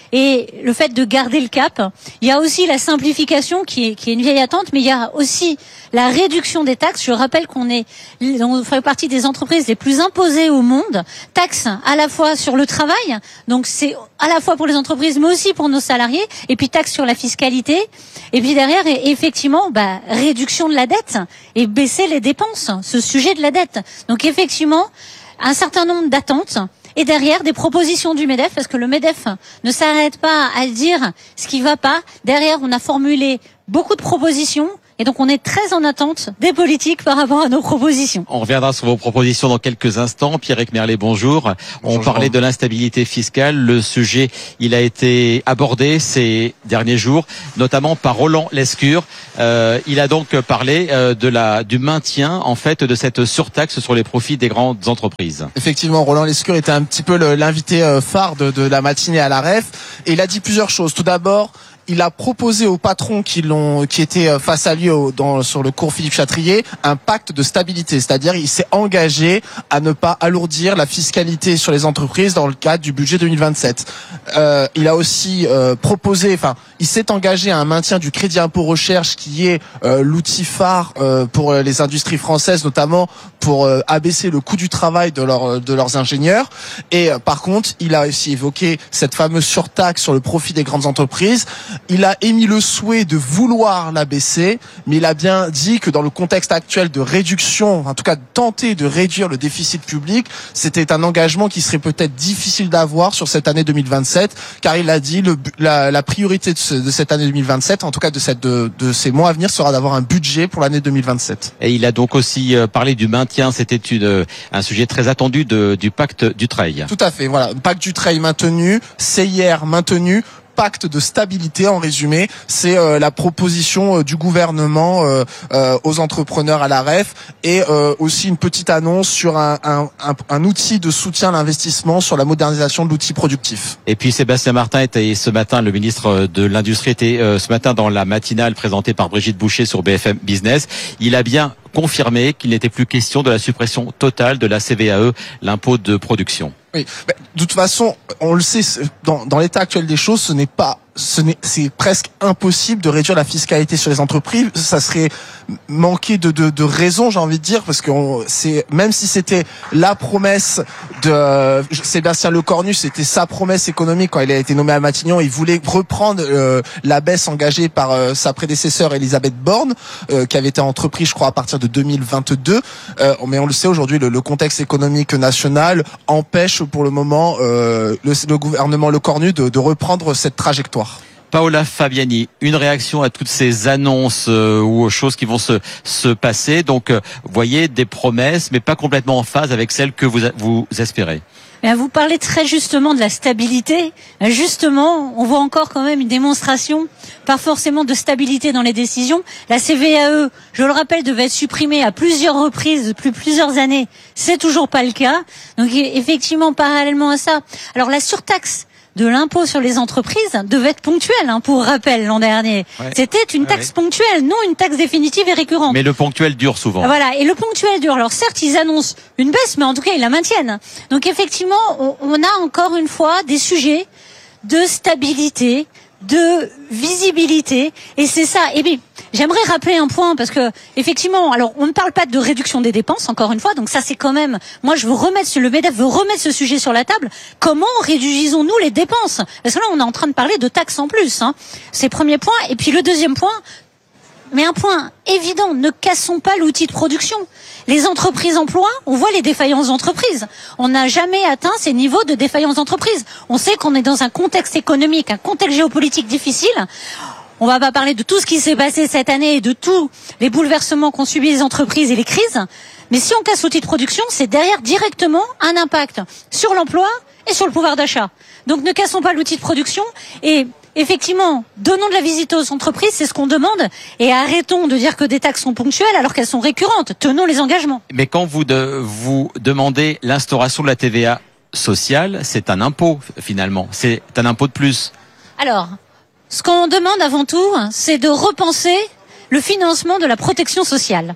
et le fait de garder le cap. Il y a aussi la simplification qui est, qui est une vieille attente, mais il y a aussi la réduction des taxes. Je rappelle qu'on est, on fait partie des entreprises les plus imposées au monde. Taxes à la fois sur le travail, donc c'est à la fois pour les entreprises, mais aussi pour nos salariés, et puis taxes sur la fiscalité. Et puis derrière, effectivement, bah, réduction de la dette et baisser les dépenses, ce sujet de la dette. Donc effectivement, un certain nombre d'attentes. Et derrière, des propositions du MEDEF, parce que le MEDEF ne s'arrête pas à dire ce qui va pas. Derrière, on a formulé beaucoup de propositions. Et donc, on est très en attente des politiques par rapport à nos propositions. On reviendra sur vos propositions dans quelques instants. Pierre-Éric Merlet, bonjour. bonjour. On parlait de l'instabilité fiscale. Le sujet, il a été abordé ces derniers jours, notamment par Roland Lescure. Euh, il a donc parlé euh, de la, du maintien, en fait, de cette surtaxe sur les profits des grandes entreprises. Effectivement, Roland Lescure était un petit peu le, l'invité phare de, de la matinée à la R E F. Et il a dit plusieurs choses. Tout d'abord, il a proposé aux patrons qui l'ont, qui étaient face à lui au, dans, sur le cours Philippe Chatrier, un pacte de stabilité. C'est-à-dire, il s'est engagé à ne pas alourdir la fiscalité sur les entreprises dans le cadre du budget deux mille vingt-sept. Euh, il a aussi euh, proposé, enfin, il s'est engagé à un maintien du crédit impôt recherche qui est euh, l'outil phare euh, pour les industries françaises, notamment pour euh, abaisser le coût du travail de, leur, de leurs ingénieurs. Et euh, par contre, il a aussi évoqué cette fameuse surtaxe sur le profit des grandes entreprises. Il a émis le souhait de vouloir la baisser, mais il a bien dit que dans le contexte actuel de réduction, en tout cas de tenter de réduire le déficit public, c'était un engagement qui serait peut-être difficile d'avoir sur cette année deux mille vingt-sept, car il a dit le, la, la priorité de, ce, de cette année deux mille vingt-sept, en tout cas de, cette, de, de ces mois à venir, sera d'avoir un budget pour l'année deux mille vingt-sept. Et il a donc aussi parlé du maintien, c'était une, un sujet très attendu de, du pacte Dutreil. Tout à fait, voilà, pacte Dutreil maintenu, C I R maintenu, pacte de stabilité en résumé, c'est euh, la proposition euh, du gouvernement euh, euh, aux entrepreneurs à la R E F et euh, aussi une petite annonce sur un, un, un, un outil de soutien à l'investissement sur la modernisation de l'outil productif. Et puis Sébastien Martin était ce matin, le ministre de l'Industrie était euh, ce matin dans la matinale présentée par Brigitte Boucher sur B F M Business. Il a bien confirmé qu'il n'était plus question de la suppression totale de la C V A E, l'impôt de production. Oui, de toute façon, on le sait, dans, dans l'état actuel des choses, ce n'est pas, ce n'est, c'est presque impossible de réduire la fiscalité sur les entreprises. Ça serait manquer de, de, de raison, j'ai envie de dire, parce que on, c'est, même si c'était la promesse de euh, Sébastien Lecornu, c'était sa promesse économique quand il a été nommé à Matignon, il voulait reprendre euh, la baisse engagée par euh, sa prédécesseur Elisabeth Borne, euh, qui avait été entreprise, je crois, à partir de deux mille vingt-deux. Euh, mais on le sait aujourd'hui, le, le contexte économique national empêche pour le moment euh, le, le gouvernement Lecornu de, de reprendre cette trajectoire. Paola Fabiani, une réaction à toutes ces annonces euh, ou aux choses qui vont se, se passer. Donc, euh, vous voyez des promesses, mais pas complètement en phase avec celles que vous, vous espérez. Vous parlez très justement de la stabilité. Justement, on voit encore quand même une démonstration, pas forcément de stabilité dans les décisions. La C V A E, je le rappelle, devait être supprimée à plusieurs reprises depuis plusieurs années. C'est toujours pas le cas. Donc effectivement, parallèlement à ça, alors la surtaxe de l'impôt sur les entreprises devait être ponctuelle, hein, pour rappel, l'an dernier. Ouais. C'était une taxe ouais. ponctuelle, non une taxe définitive et récurrente. Mais le ponctuel dure souvent. Voilà, et le ponctuel dure. Alors certes, ils annoncent une baisse, mais en tout cas, ils la maintiennent. Donc effectivement, on, on a encore une fois des sujets de stabilité, de visibilité, et c'est ça. Et bien, j'aimerais rappeler un point, parce que effectivement, alors on ne parle pas de réduction des dépenses, encore une fois, donc ça c'est quand même, moi je veux remettre, le MEDEF veut remettre ce sujet sur la table. Comment réduisons-nous les dépenses? Parce que là on est en train de parler de taxes en plus, hein. C'est le premier point. Et puis le deuxième point, mais un point évident, ne cassons pas l'outil de production. Les entreprises emploient, on voit les défaillances d'entreprises. On n'a jamais atteint ces niveaux de défaillance d'entreprise. On sait qu'on est dans un contexte économique, un contexte géopolitique difficile. On va pas parler de tout ce qui s'est passé cette année et de tous les bouleversements qu'ont subis les entreprises et les crises. Mais si on casse l'outil de production, c'est derrière directement un impact sur l'emploi et sur le pouvoir d'achat. Donc ne cassons pas l'outil de production et effectivement, donnons de la visite aux entreprises, c'est ce qu'on demande, et arrêtons de dire que des taxes sont ponctuelles alors qu'elles sont récurrentes. Tenons les engagements. Mais quand vous, de, vous demandez l'instauration de la T V A sociale, c'est un impôt finalement, c'est un impôt de plus. Alors, ce qu'on demande avant tout, c'est de repenser le financement de la protection sociale.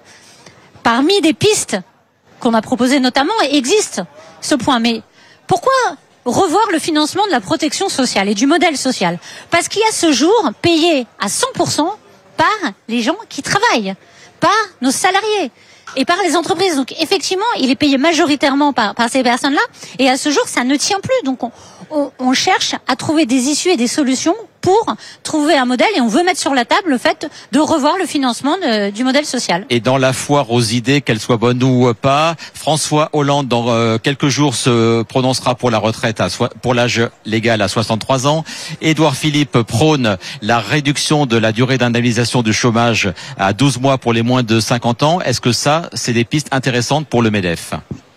Parmi des pistes qu'on a proposées notamment, existe ce point. Mais pourquoi revoir le financement de la protection sociale et du modèle social. Parce qu'il y a ce jour payé à cent pour cent par les gens qui travaillent, par nos salariés et par les entreprises. Donc effectivement, il est payé majoritairement par, par ces personnes-là. Et à ce jour, ça ne tient plus. Donc on, on, on cherche à trouver des issues et des solutions pour trouver un modèle, et on veut mettre sur la table le fait de revoir le financement de, du modèle social. Et dans la foire aux idées, qu'elles soient bonnes ou pas, François Hollande, dans euh, quelques jours, se prononcera pour la retraite à so- pour l'âge légal à soixante-trois ans. Édouard Philippe prône la réduction de la durée d'indemnisation du chômage à douze mois pour les moins de cinquante ans. Est-ce que ça, c'est des pistes intéressantes pour le MEDEF ?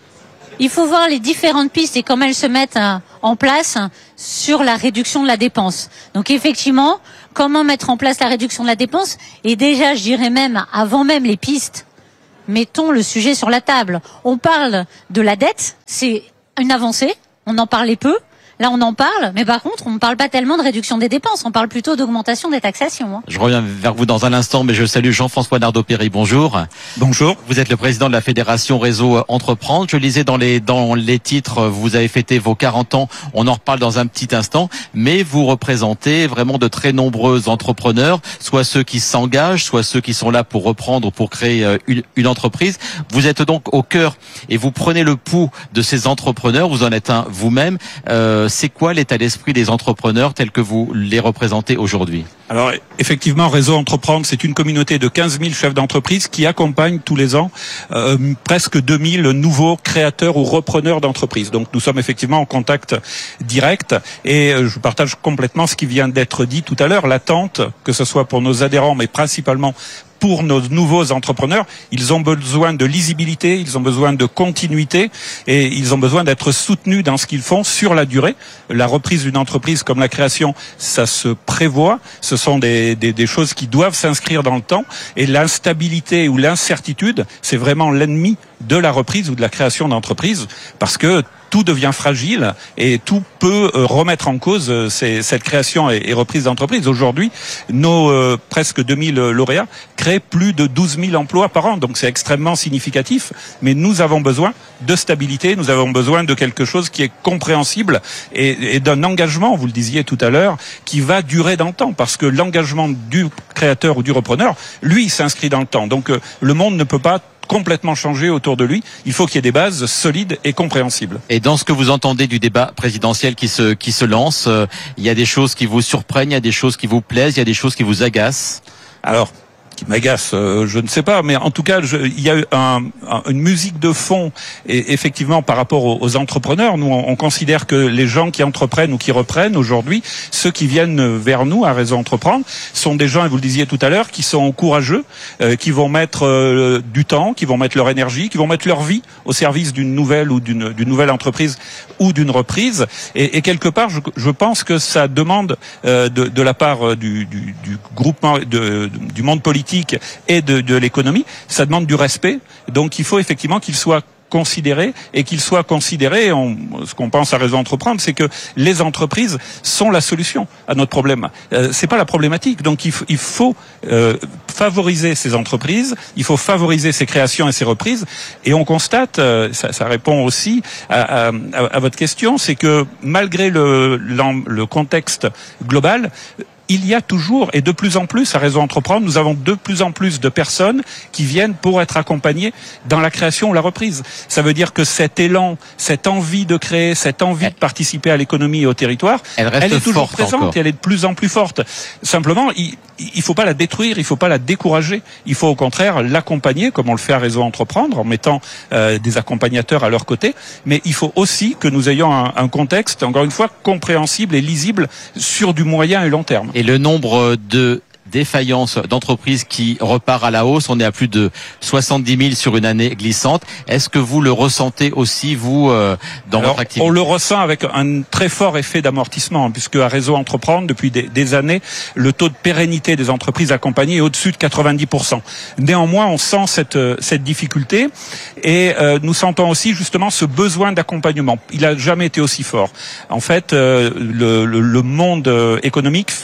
Il faut voir les différentes pistes et comment elles se mettent en place sur la réduction de la dépense. Donc effectivement, comment mettre en place la réduction de la dépense ? Et déjà, je dirais même, avant même les pistes, mettons le sujet sur la table. On parle de la dette, c'est une avancée, on en parlait peu. Là, on en parle, mais par contre, on ne parle pas tellement de réduction des dépenses, on parle plutôt d'augmentation des taxations. Hein. Je reviens vers vous dans un instant, mais je salue Jean-François Nardeau-Péry. Bonjour. Bonjour. Vous êtes le président de la Fédération Réseau Entreprendre. Je lisais dans les dans les titres, vous avez fêté vos quarante ans. On en reparle dans un petit instant, mais vous représentez vraiment de très nombreux entrepreneurs, soit ceux qui s'engagent, soit ceux qui sont là pour reprendre, pour créer une, une entreprise. Vous êtes donc au cœur et vous prenez le pouls de ces entrepreneurs. Vous en êtes un vous-même. Euh, C'est quoi l'état d'esprit des entrepreneurs tels que vous les représentez aujourd'hui ? Alors effectivement, Réseau Entreprendre, c'est une communauté de quinze mille chefs d'entreprise qui accompagnent tous les ans euh, presque deux mille nouveaux créateurs ou repreneurs d'entreprises. Donc nous sommes effectivement en contact direct et euh, je partage complètement ce qui vient d'être dit tout à l'heure. L'attente, que ce soit pour nos adhérents, mais principalement pour nos nouveaux entrepreneurs, ils ont besoin de lisibilité, ils ont besoin de continuité et ils ont besoin d'être soutenus dans ce qu'ils font sur la durée. La reprise d'une entreprise comme la création, ça se prévoit. Ce sont des, des, des choses qui doivent s'inscrire dans le temps et l'instabilité ou l'incertitude, c'est vraiment l'ennemi de la reprise ou de la création d'entreprise parce que tout devient fragile et tout peut remettre en cause ces, cette création et, et reprise d'entreprise. Aujourd'hui, nos euh, presque deux mille lauréats créent plus de douze mille emplois par an, donc c'est extrêmement significatif. Mais nous avons besoin de stabilité, nous avons besoin de quelque chose qui est compréhensible et, et d'un engagement, vous le disiez tout à l'heure, qui va durer dans le temps, parce que l'engagement du créateur ou du repreneur, lui, s'inscrit dans le temps. Donc euh, le monde ne peut pas complètement changé autour de lui. Il faut qu'il y ait des bases solides et compréhensibles. Et dans ce que vous entendez du débat présidentiel qui se qui se lance, euh, il y a des choses qui vous surprennent, il y a des choses qui vous plaisent, il y a des choses qui vous agacent. Alors, qui m'agace, euh, je ne sais pas, mais en tout cas, je, il y a eu un, un, une musique de fond, et effectivement, par rapport aux, aux entrepreneurs. Nous, on, on considère que les gens qui entreprennent ou qui reprennent aujourd'hui, ceux qui viennent vers nous à Réseau Entreprendre, sont des gens, et vous le disiez tout à l'heure, qui sont courageux, euh, qui vont mettre euh, du temps, qui vont mettre leur énergie, qui vont mettre leur vie au service d'une nouvelle ou d'une, d'une nouvelle entreprise ou d'une reprise. Et, et quelque part, je, je pense que ça demande euh, de, de la part du, du, du groupement, de, de, du monde politique et de, de l'économie, ça demande du respect. Donc il faut effectivement qu'il soit considéré et qu'il soit considéré, on, ce qu'on pense à Réseau Entreprendre, c'est que les entreprises sont la solution à notre problème. Euh, c'est pas la problématique. Donc il, f- il faut euh, favoriser ces entreprises, il faut favoriser ces créations et ces reprises. Et on constate, euh, ça, ça répond aussi à, à, à votre question, c'est que malgré le, le contexte global, il y a toujours, et de plus en plus, à Réseau Entreprendre, nous avons de plus en plus de personnes qui viennent pour être accompagnées dans la création ou la reprise. Ça veut dire que cet élan, cette envie de créer, cette envie de participer à l'économie et au territoire, elle, reste elle est toujours forte présente encore. et elle est de plus en plus forte. Simplement, il il faut pas la détruire, il faut pas la décourager. Il faut au contraire l'accompagner, comme on le fait à Réseau Entreprendre, en mettant euh, des accompagnateurs à leur côté. Mais il faut aussi que nous ayons un, un contexte, encore une fois, compréhensible et lisible sur du moyen et long terme. Et le nombre de défaillance d'entreprises qui repart à la hausse, on est à plus de soixante-dix mille sur une année glissante. Est-ce que vous le ressentez aussi, vous, euh, dans Alors, votre activité ? On le ressent avec un très fort effet d'amortissement, puisque à Réseau Entreprendre, depuis des, des années, le taux de pérennité des entreprises accompagnées est au-dessus de quatre-vingt-dix pour cent. Néanmoins, on sent cette, cette difficulté et euh, nous sentons aussi justement ce besoin d'accompagnement. Il n'a jamais été aussi fort. En fait, euh, le, le, le monde économique fait que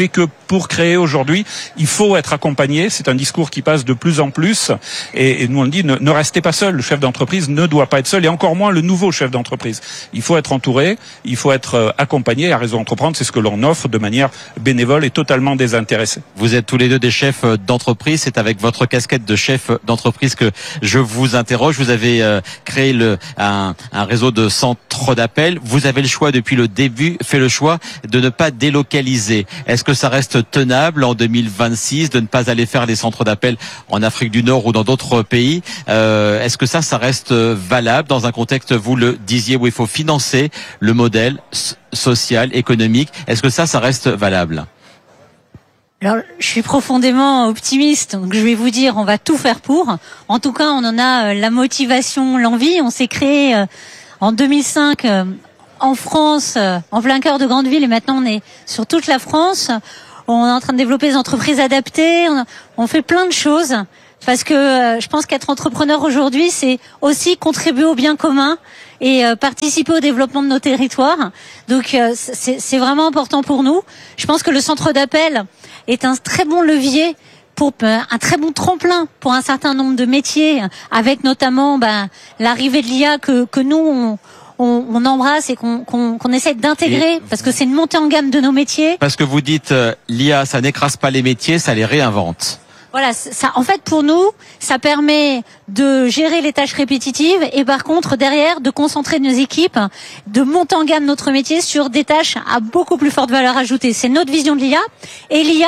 pour créer aujourd'hui, il faut être accompagné. C'est un discours qui passe de plus en plus. Et, et nous, on dit, ne, ne restez pas seul. Le chef d'entreprise ne doit pas être seul, et encore moins le nouveau chef d'entreprise. Il faut être entouré, il faut être accompagné. À Réseau Entreprendre, c'est ce que l'on offre de manière bénévole et totalement désintéressée. Vous êtes tous les deux des chefs d'entreprise. C'est avec votre casquette de chef d'entreprise que je vous interroge. Vous avez euh, créé le, un, un réseau de centres d'appel. Vous avez le choix depuis le début, fait le choix de ne pas délocaliser. Est-ce que ça reste tenable en deux mille vingt-six de ne pas aller faire les centres d'appel en Afrique du Nord ou dans d'autres pays? euh, Est-ce que ça, ça reste valable dans un contexte, vous le disiez, où il faut financer le modèle social, économique? Est-ce que ça, ça reste valable? Alors, je suis profondément optimiste, donc je vais vous dire, on va tout faire pour. En tout cas, on en a la motivation, l'envie. On s'est créé euh, en deux mille cinq euh, en France, euh, en plein cœur de grandes villes, et maintenant on est sur toute la France. On est en train de développer des entreprises adaptées. On, on fait plein de choses parce que euh, je pense qu'être entrepreneur aujourd'hui, c'est aussi contribuer au bien commun et euh, participer au développement de nos territoires. Donc euh, c'est, c'est vraiment important pour nous. Je pense que le centre d'appel est un très bon levier, pour un très bon tremplin pour un certain nombre de métiers, avec notamment ben, l'arrivée de l'I A que, que nous on, on, on embrasse et qu'on, qu'on, qu'on essaie d'intégrer, et parce que c'est une montée en gamme de nos métiers. Parce que vous dites euh, l'I A, ça n'écrase pas les métiers, ça les réinvente. Voilà, ça, en fait, pour nous, ça permet de gérer les tâches répétitives et par contre, derrière, de concentrer nos équipes, de monter en gamme notre métier sur des tâches à beaucoup plus forte valeur ajoutée. C'est notre vision de l'I A. Et l'I A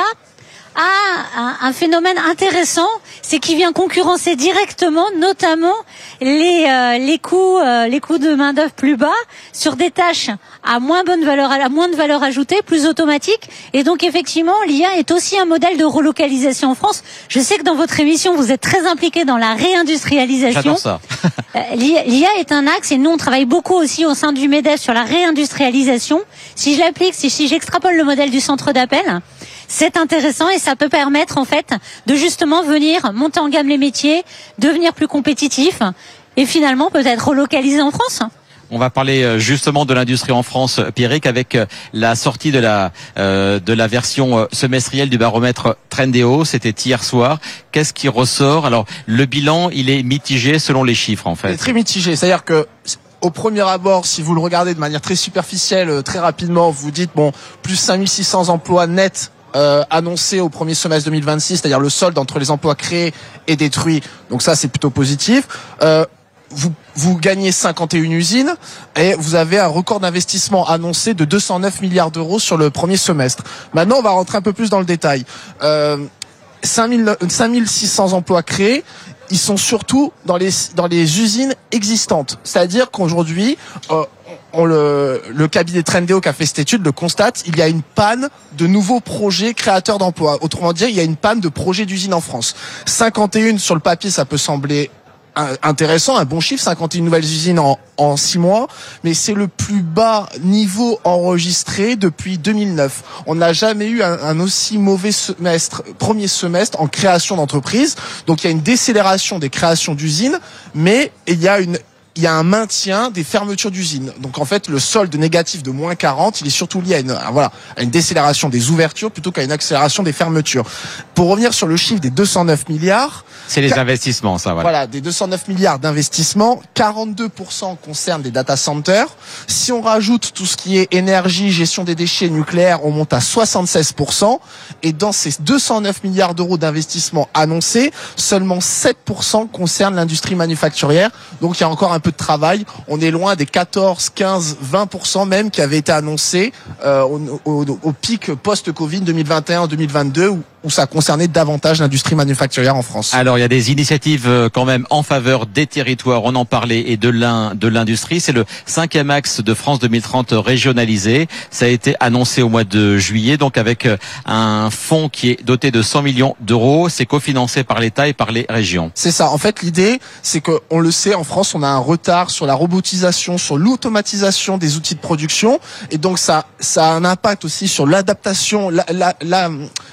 a un, un phénomène intéressant, c'est qu'il vient concurrencer directement, notamment les euh, les coûts euh, les coûts de main d'œuvre plus bas sur des tâches à moins bonne valeur, à moins de valeur ajoutée, plus automatiques. Et donc effectivement, l'I A est aussi un modèle de relocalisation en France. Je sais que dans votre émission, vous êtes très impliqués dans la réindustrialisation. J'adore ça. L'I A est un axe, et nous on travaille beaucoup aussi au sein du MEDEF sur la réindustrialisation. Si je l'applique, si, si j'extrapole le modèle du centre d'appel, c'est intéressant et ça peut permettre en fait de justement venir monter en gamme les métiers, devenir plus compétitifs et finalement peut-être relocaliser en France. On va parler justement de l'industrie en France, Pierrick, avec la sortie de la euh, de la version semestrielle du baromètre Trendéo. C'était hier soir. Qu'est-ce qui ressort? Alors le bilan, il est mitigé selon les chiffres en fait. Il est très mitigé, c'est-à-dire que au premier abord, si vous le regardez de manière très superficielle, très rapidement, vous dites bon, plus cinq mille six cents emplois nets Euh, annoncé au premier semestre deux mille vingt-six, c'est-à-dire le solde entre les emplois créés et détruits. Donc ça, c'est plutôt positif. Euh, vous, vous gagnez cinquante et une usines et vous avez un record d'investissement annoncé de deux cent neuf milliards d'euros sur le premier semestre. Maintenant, on va rentrer un peu plus dans le détail. Euh, cinq mille six cents emplois créés. Ils sont surtout dans les dans les usines existantes. C'est-à-dire qu'aujourd'hui, euh, on le, le cabinet Trendéo qui a fait cette étude le constate, il y a une panne de nouveaux projets créateurs d'emplois. Autrement dit, il y a une panne de projets d'usines en France. cinquante et un sur le papier, ça peut sembler intéressant, un bon chiffre, cinquante et une nouvelles usines en, en six mois, mais c'est le plus bas niveau enregistré depuis deux mille neuf. On n'a jamais eu un, un aussi mauvais semestre, premier semestre en création d'entreprises. Donc il y a une décélération des créations d'usines, mais il y a une il y a un maintien des fermetures d'usines. Donc en fait, le solde négatif de moins quarante, il est surtout lié à une, à, voilà, à une décélération des ouvertures plutôt qu'à une accélération des fermetures. Pour revenir sur le chiffre des deux cent neuf milliards... C'est les investissements, ça, voilà. Voilà, des deux cent neuf milliards d'investissements, quarante-deux pour cent concernent des data centers. Si on rajoute tout ce qui est énergie, gestion des déchets nucléaires, on monte à soixante-seize pour cent. Et dans ces deux cent neuf milliards d'euros d'investissements annoncés, seulement sept pour cent concernent l'industrie manufacturière. Donc il y a encore un peu de travail. On est loin des quatorze, quinze, vingt pour cent même qui avaient été annoncés euh, au, au, au pic post-Covid deux mille vingt et un deux mille vingt-deux où, où ça concernait davantage l'industrie manufacturière en France. Alors il y a des initiatives quand même en faveur des territoires, on en parlait, et de l'in, de l'industrie. C'est le cinquième axe de France deux mille trente régionalisé. Ça a été annoncé au mois de juillet, donc avec un fonds qui est doté de cent millions d'euros. C'est cofinancé par l'État et par les régions. C'est ça. En fait, l'idée, c'est que on le sait, en France, on a un retard sur la robotisation, sur l'automatisation des outils de production, et donc ça, ça a un impact aussi sur l'adaptation, la, la, la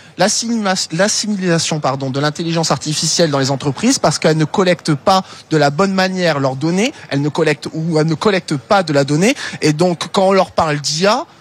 l'assimilation pardon de l'intelligence artificielle dans les entreprises, parce qu'elles ne collectent pas de la bonne manière leurs données, elles ne collectent ou elles ne collectent pas de la donnée, et donc quand on leur parle d'I A,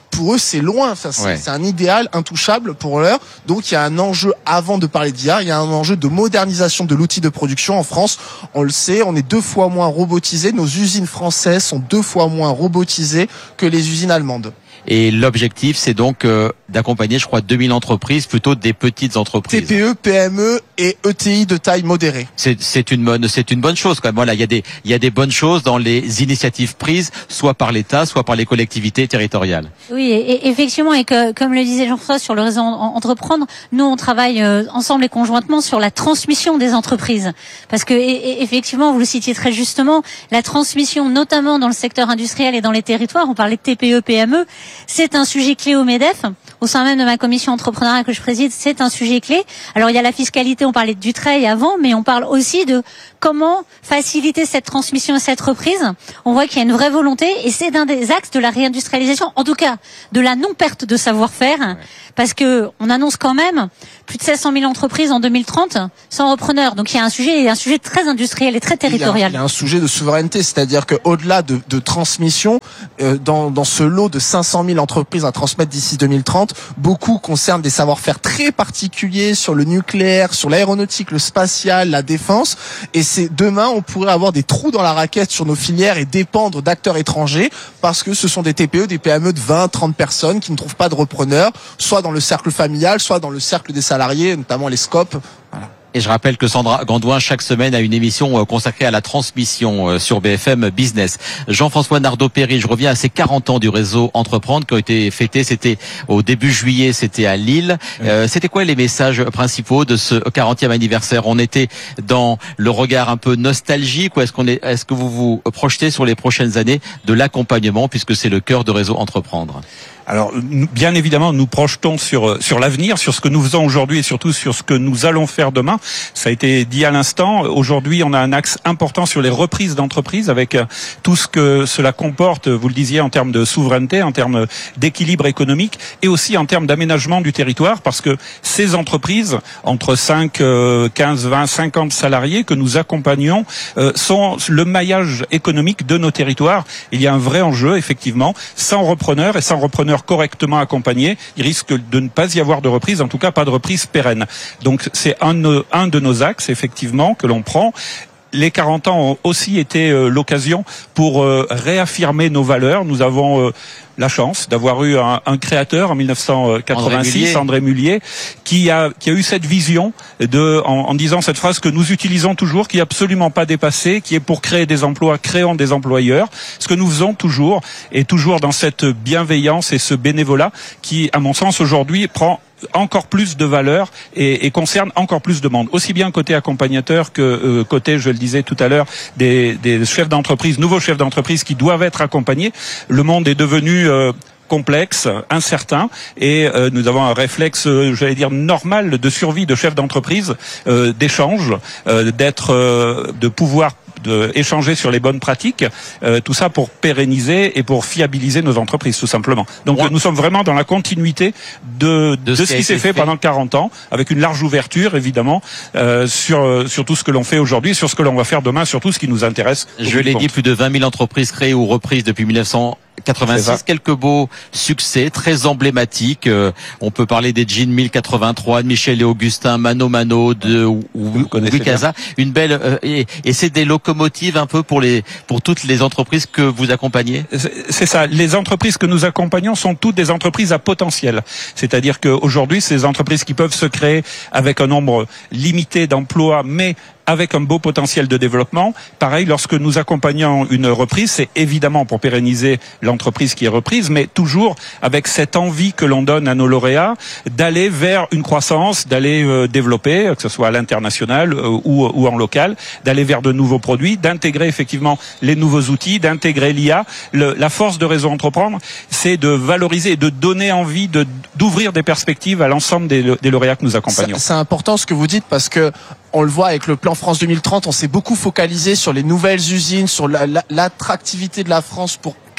pour eux, c'est loin. Enfin, c'est, Ouais. c'est un idéal intouchable pour l'heure. Donc, il y a un enjeu, avant de parler d'I A, il y a un enjeu de modernisation de l'outil de production. En France, on le sait, on est deux fois moins robotisés. Nos usines françaises sont deux fois moins robotisées que les usines allemandes. Et l'objectif, c'est donc euh, d'accompagner, je crois, deux mille entreprises, plutôt des petites entreprises. T P E, P M E et E T I de taille modérée. C'est, c'est une bonne, c'est une bonne chose quand même. Voilà, il y a des, il y a des bonnes choses dans les initiatives prises, soit par l'État, soit par les collectivités territoriales. Oui, et, et effectivement, et que, comme le disait Jean-François sur le réseau en- Entreprendre, nous on travaille euh, ensemble et conjointement sur la transmission des entreprises, parce que et, et effectivement, vous le citiez très justement, la transmission, notamment dans le secteur industriel et dans les territoires, on parlait de T P E, P M E, c'est un sujet clé au MEDEF. Au sein même de ma commission entrepreneuriat que je préside, c'est un sujet clé. Alors il y a la fiscalité, on parlait de Dutreil avant, mais on parle aussi de comment faciliter cette transmission et cette reprise. On voit qu'il y a une vraie volonté et c'est un des axes de la réindustrialisation, en tout cas de la non-perte de savoir-faire, parce que on annonce quand même plus de sept cent mille entreprises en deux mille trente sans repreneur. Donc il y a un sujet, un sujet très industriel et très territorial. Il y a, il y a un sujet de souveraineté, c'est-à-dire qu'au-delà de, de transmission, euh, dans, dans ce lot de cinq cent mille entreprises à transmettre d'ici deux mille trente, beaucoup concernent des savoir-faire très particuliers sur le nucléaire, sur l'aéronautique, le spatial, la défense. Et c'est demain, on pourrait avoir des trous dans la raquette sur nos filières et dépendre d'acteurs étrangers parce que ce sont des T P E, des P M E de vingt, trente personnes qui ne trouvent pas de repreneurs, soit dans le cercle familial, soit dans le cercle des salariés, notamment les scopes. Voilà. Et je rappelle que Sandra Gandouin, chaque semaine, a une émission euh, consacrée à la transmission euh, sur B F M Business. Jean-François Nardeau-Péry, je reviens à ces quarante ans du réseau Entreprendre qui ont été fêtés. C'était au début juillet, c'était à Lille. Euh, c'était quoi les messages principaux de ce quarantième anniversaire? On était dans le regard un peu nostalgique ou est-ce qu'on est, est-ce que vous vous projetez sur les prochaines années de l'accompagnement puisque c'est le cœur de réseau Entreprendre? Alors, nous- bien évidemment, nous projetons sur sur l'avenir, sur ce que nous faisons aujourd'hui et surtout sur ce que nous allons faire demain. Ça a été dit à l'instant. Aujourd'hui, on a un axe important sur les reprises d'entreprises avec euh, tout ce que cela comporte, vous le disiez, en termes de souveraineté, en termes d'équilibre économique et aussi en termes d'aménagement du territoire parce que ces entreprises, entre cinq, quinze, vingt, cinquante salariés que nous accompagnons, euh, sont le maillage économique de nos territoires. Il y a un vrai enjeu, effectivement. Sans repreneurs et sans repreneurs correctement accompagnés, il risque de ne pas y avoir de reprise, en tout cas pas de reprise pérenne. Donc c'est un, de nos- un de nos axes, effectivement, que l'on prend. Les quarante ans ont aussi été euh, l'occasion pour euh, réaffirmer nos valeurs. Nous avons euh, la chance d'avoir eu un, un créateur en mille neuf cent quatre-vingt-six, André Mullier, André Mullier qui a qui a eu cette vision de en, en disant cette phrase que nous utilisons toujours, qui est absolument pas dépassée, qui est pour créer des emplois, créons des employeurs. Ce que nous faisons toujours et toujours dans cette bienveillance et ce bénévolat qui, à mon sens, aujourd'hui prend encore plus de valeur et, et concerne encore plus de monde, aussi bien côté accompagnateur que euh, côté, je le disais tout à l'heure, des, des chefs d'entreprise, nouveaux chefs d'entreprise qui doivent être accompagnés. Le monde est devenu euh, complexe, incertain, et euh, nous avons un réflexe, euh, j'allais dire normal, de survie de chefs d'entreprise, euh, d'échange, euh, d'être, euh, de pouvoir de échanger sur les bonnes pratiques, euh, tout ça pour pérenniser et pour fiabiliser nos entreprises, tout simplement. Donc ouais. Nous sommes vraiment dans la continuité de, de, de ce, ce qui s'est fait, fait pendant quarante ans, avec une large ouverture, évidemment, euh, sur, sur tout ce que l'on fait aujourd'hui, sur ce que l'on va faire demain, sur tout ce qui nous intéresse. Je l'ai dit, plus de vingt mille entreprises créées ou reprises depuis mille neuf cent quatre-vingt-six, quelques beaux succès très emblématiques. Euh, on peut parler des Jeans mille quatre-vingt-trois, de Michel et Augustin, Mano Mano, de Wikaza. Une belle euh, et, et c'est des locomotives un peu pour les pour toutes les entreprises que vous accompagnez. C'est ça. Les entreprises que nous accompagnons sont toutes des entreprises à potentiel. C'est-à-dire qu'aujourd'hui, ces entreprises qui peuvent se créer avec un nombre limité d'emplois, mais avec un beau potentiel de développement. Pareil, lorsque nous accompagnons une reprise, c'est évidemment pour pérenniser l'entreprise qui est reprise, mais toujours avec cette envie que l'on donne à nos lauréats d'aller vers une croissance, d'aller euh, développer, que ce soit à l'international euh, ou, ou en local, d'aller vers de nouveaux produits, d'intégrer effectivement les nouveaux outils, d'intégrer l'I A. Le, la force de Réseau Entreprendre, c'est de valoriser et de donner envie de, d'ouvrir des perspectives à l'ensemble des, des lauréats que nous accompagnons. C'est, c'est important ce que vous dites parce que on le voit avec le plan France deux mille trente, on s'est beaucoup focalisé sur les nouvelles usines, sur la, la, l'attractivité de la France pour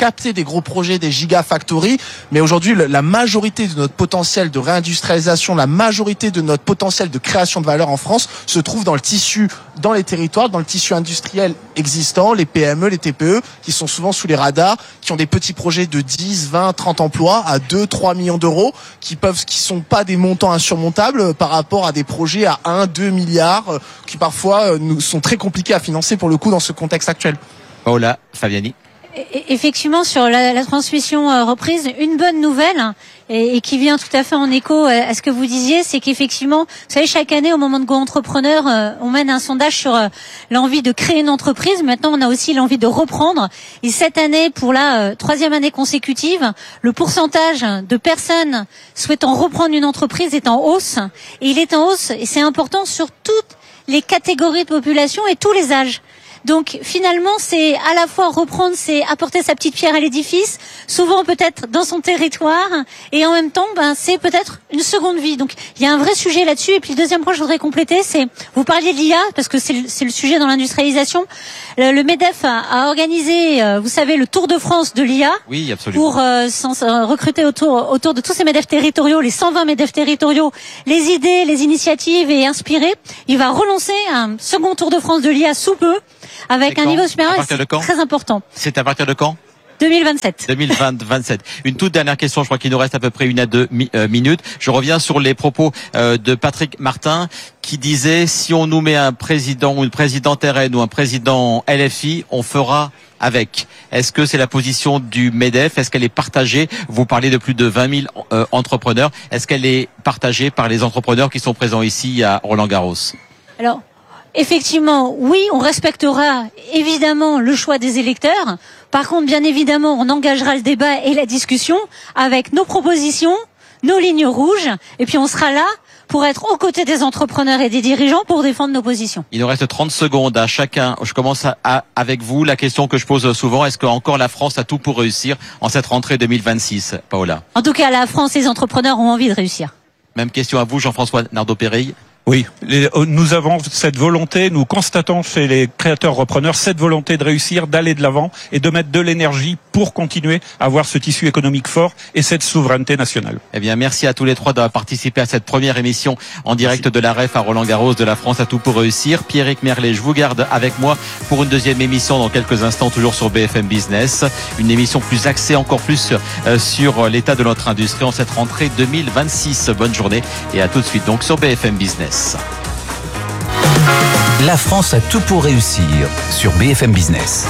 capter des gros projets, des gigafactories. Mais aujourd'hui, la majorité de notre potentiel de réindustrialisation, la majorité de notre potentiel de création de valeur en France se trouve dans le tissu, dans les territoires, dans le tissu industriel existant, les P M E, les T P E, qui sont souvent sous les radars, qui ont des petits projets de dix, vingt, trente emplois à deux, trois millions d'euros, qui peuvent, qui sont pas des montants insurmontables par rapport à des projets à un, deux milliards, qui parfois nous sont très compliqués à financer pour le coup dans ce contexte actuel. Paola Fabiani. Effectivement, sur la, la transmission euh, reprise, une bonne nouvelle et, et qui vient tout à fait en écho à ce que vous disiez, c'est qu'effectivement, vous savez, chaque année au moment de Go Entrepreneur, euh, on mène un sondage sur euh, l'envie de créer une entreprise. Maintenant, on a aussi l'envie de reprendre. Et cette année, pour la euh, troisième année consécutive, le pourcentage de personnes souhaitant reprendre une entreprise est en hausse. Et il est en hausse, et c'est important, sur toutes les catégories de population et tous les âges. Donc finalement, c'est à la fois reprendre, c'est apporter sa petite pierre à l'édifice, souvent peut-être dans son territoire, et en même temps, ben c'est peut-être une seconde vie. Donc il y a un vrai sujet là-dessus. Et puis le deuxième point, je voudrais compléter, c'est vous parliez de l'I A parce que c'est le, c'est le sujet dans l'industrialisation. Le, le MEDEF a, a organisé, euh, vous savez, le Tour de France de l'I A. Oui, absolument. Pour euh, sans, euh, recruter autour autour de tous ces MEDEF territoriaux, les cent vingt MEDEF territoriaux, les idées, les initiatives et inspirer. Il va relancer un second Tour de France de l'I A sous peu, avec un niveau supérieur, c'est très important. C'est à partir de quand ? deux mille vingt-sept. deux mille vingt, vingt-sept. Une toute dernière question, je crois qu'il nous reste à peu près une à deux mi- euh, minutes. Je reviens sur les propos euh, de Patrick Martin qui disait si on nous met un président ou une présidente R N ou un président L F I, on fera avec. Est-ce que c'est la position du MEDEF ? Est-ce qu'elle est partagée ? Vous parlez de plus de vingt mille euh, entrepreneurs. Est-ce qu'elle est partagée par les entrepreneurs qui sont présents ici à Roland-Garros ? Alors, effectivement, oui, on respectera évidemment le choix des électeurs. Par contre, bien évidemment, on engagera le débat et la discussion avec nos propositions, nos lignes rouges, et puis on sera là pour être aux côtés des entrepreneurs et des dirigeants pour défendre nos positions. Il nous reste trente secondes à chacun. Je commence à, à, avec vous. La question que je pose souvent, est-ce que encore la France a tout pour réussir en cette rentrée deux mille vingt-six, Paola ? En tout cas, la France et les entrepreneurs ont envie de réussir. Même question à vous, Jean-François Nardeau-Péreille. Oui, les, nous avons cette volonté, nous constatons chez les créateurs repreneurs cette volonté de réussir, d'aller de l'avant et de mettre de l'énergie pour continuer à avoir ce tissu économique fort et cette souveraineté nationale. Eh bien, merci à tous les trois d'avoir participé à cette première émission en direct merci. de la R E F à Roland-Garros de la France à tout pour réussir. Pierrick Merlet, je vous garde avec moi pour une deuxième émission dans quelques instants, toujours sur B F M Business. Une émission plus axée encore plus euh, sur l'état de notre industrie en cette rentrée deux mille vingt-six. Bonne journée et à tout de suite donc sur B F M Business. La France a tout pour réussir sur B F M Business.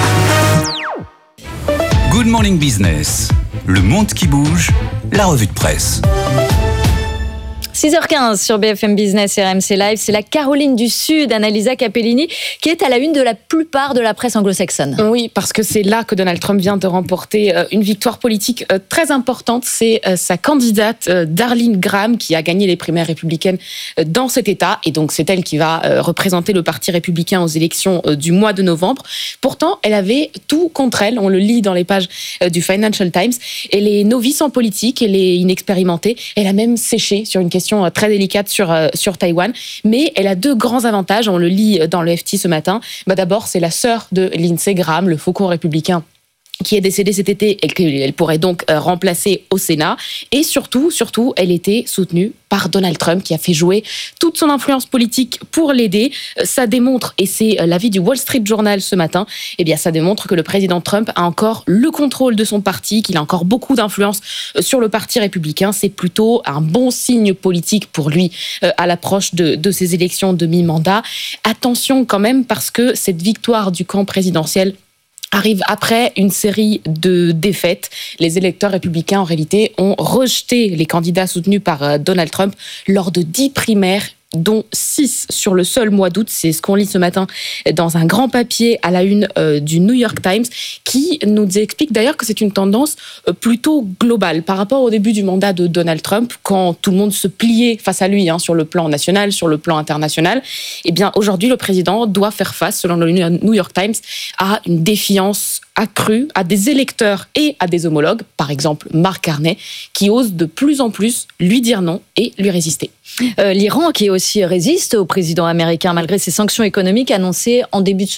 Good Morning Business, le monde qui bouge, la revue de presse. six heures quinze sur B F M Business et R M C Live, c'est la Caroline du Sud, Annalisa Capellini, qui est à la une de la plupart de la presse anglo-saxonne. Oui, parce que c'est là que Donald Trump vient de remporter une victoire politique très importante. C'est sa candidate Darlene Graham qui a gagné les primaires républicaines dans cet État. Et donc c'est elle qui va représenter le Parti républicain aux élections du mois de novembre. Pourtant, elle avait tout contre elle. On le lit dans les pages du Financial Times. Elle est novice en politique, elle est inexpérimentée. Elle a même séché sur une question très délicate sur, sur Taïwan, mais elle a deux grands avantages, on le lit dans le F T ce matin. Bah d'abord, c'est la sœur de Lindsey Graham, le faucon républicain qui est décédée cet été et qu'elle pourrait donc remplacer au Sénat. Et surtout, surtout, elle était soutenue par Donald Trump qui a fait jouer toute son influence politique pour l'aider. Ça démontre, et c'est l'avis du Wall Street Journal ce matin, eh bien ça démontre que le président Trump a encore le contrôle de son parti, qu'il a encore beaucoup d'influence sur le Parti républicain. C'est plutôt un bon signe politique pour lui à l'approche de, de ces élections de mi-mandat. Attention quand même, parce que cette victoire du camp présidentiel arrive après une série de défaites. Les électeurs républicains, en réalité, ont rejeté les candidats soutenus par Donald Trump lors de dix primaires, dont six sur le seul mois d'août. C'est ce qu'on lit ce matin dans un grand papier à la une euh, du New York Times, qui nous explique d'ailleurs que c'est une tendance euh, plutôt globale par rapport au début du mandat de Donald Trump, quand tout le monde se pliait face à lui, hein, sur le plan national, sur le plan international. Eh bien, aujourd'hui, le président doit faire face, selon le New York Times, à une défiance accrue, à des électeurs et à des homologues, par exemple Mark Carney, qui osent de plus en plus lui dire non et lui résister. Euh, L'Iran qui aussi résiste au président américain malgré ses sanctions économiques annoncées en début de semaine.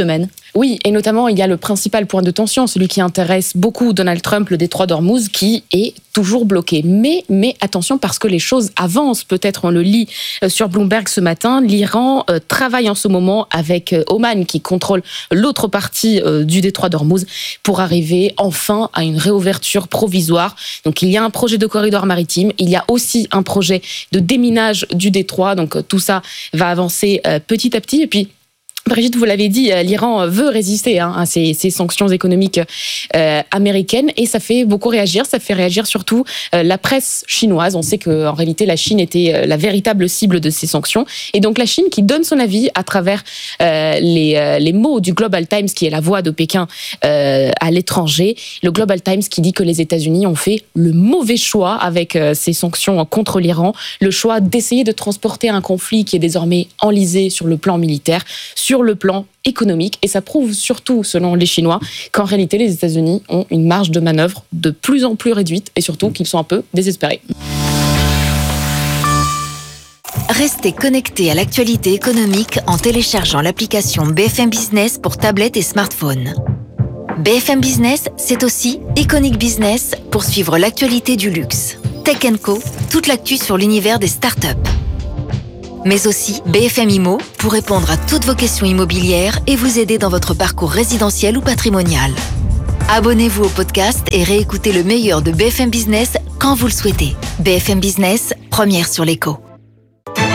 Oui, et notamment, il y a le principal point de tension, celui qui intéresse beaucoup Donald Trump, le détroit d'Ormuz, qui est toujours bloqué. Mais, mais attention, parce que les choses avancent. Peut-être on le lit sur Bloomberg ce matin. L'Iran euh, travaille en ce moment avec euh, Oman, qui contrôle l'autre partie euh, du détroit d'Ormuz, pour arriver enfin à une réouverture provisoire. Donc il y a un projet de corridor maritime. Il y a aussi un projet de déminage du détroit. Donc euh, tout ça va avancer euh, petit à petit. Et puis, Brigitte, vous l'avez dit, l'Iran veut résister hein, à ces, ces sanctions économiques euh, américaines et ça fait beaucoup réagir. Ça fait réagir surtout euh, la presse chinoise. On sait qu'en réalité, la Chine était la véritable cible de ces sanctions. Et donc la Chine qui donne son avis à travers euh, les, euh, les mots du Global Times, qui est la voix de Pékin euh, à l'étranger. Le Global Times qui dit que les États-Unis ont fait le mauvais choix avec euh, ces sanctions contre l'Iran. Le choix d'essayer de transporter un conflit qui est désormais enlisé sur le plan militaire, sur le plan économique. Et ça prouve surtout, selon les Chinois, qu'en réalité, les États-Unis ont une marge de manœuvre de plus en plus réduite et surtout qu'ils sont un peu désespérés. Restez connectés à l'actualité économique en téléchargeant l'application B F M Business pour tablette et smartphone. B F M Business, c'est aussi Iconic Business pour suivre l'actualité du luxe. Tech and Co, toute l'actu sur l'univers des startups. Mais aussi B F M Immo pour répondre à toutes vos questions immobilières et vous aider dans votre parcours résidentiel ou patrimonial. Abonnez-vous au podcast et réécoutez le meilleur de B F M Business quand vous le souhaitez. B F M Business, première sur l'écho.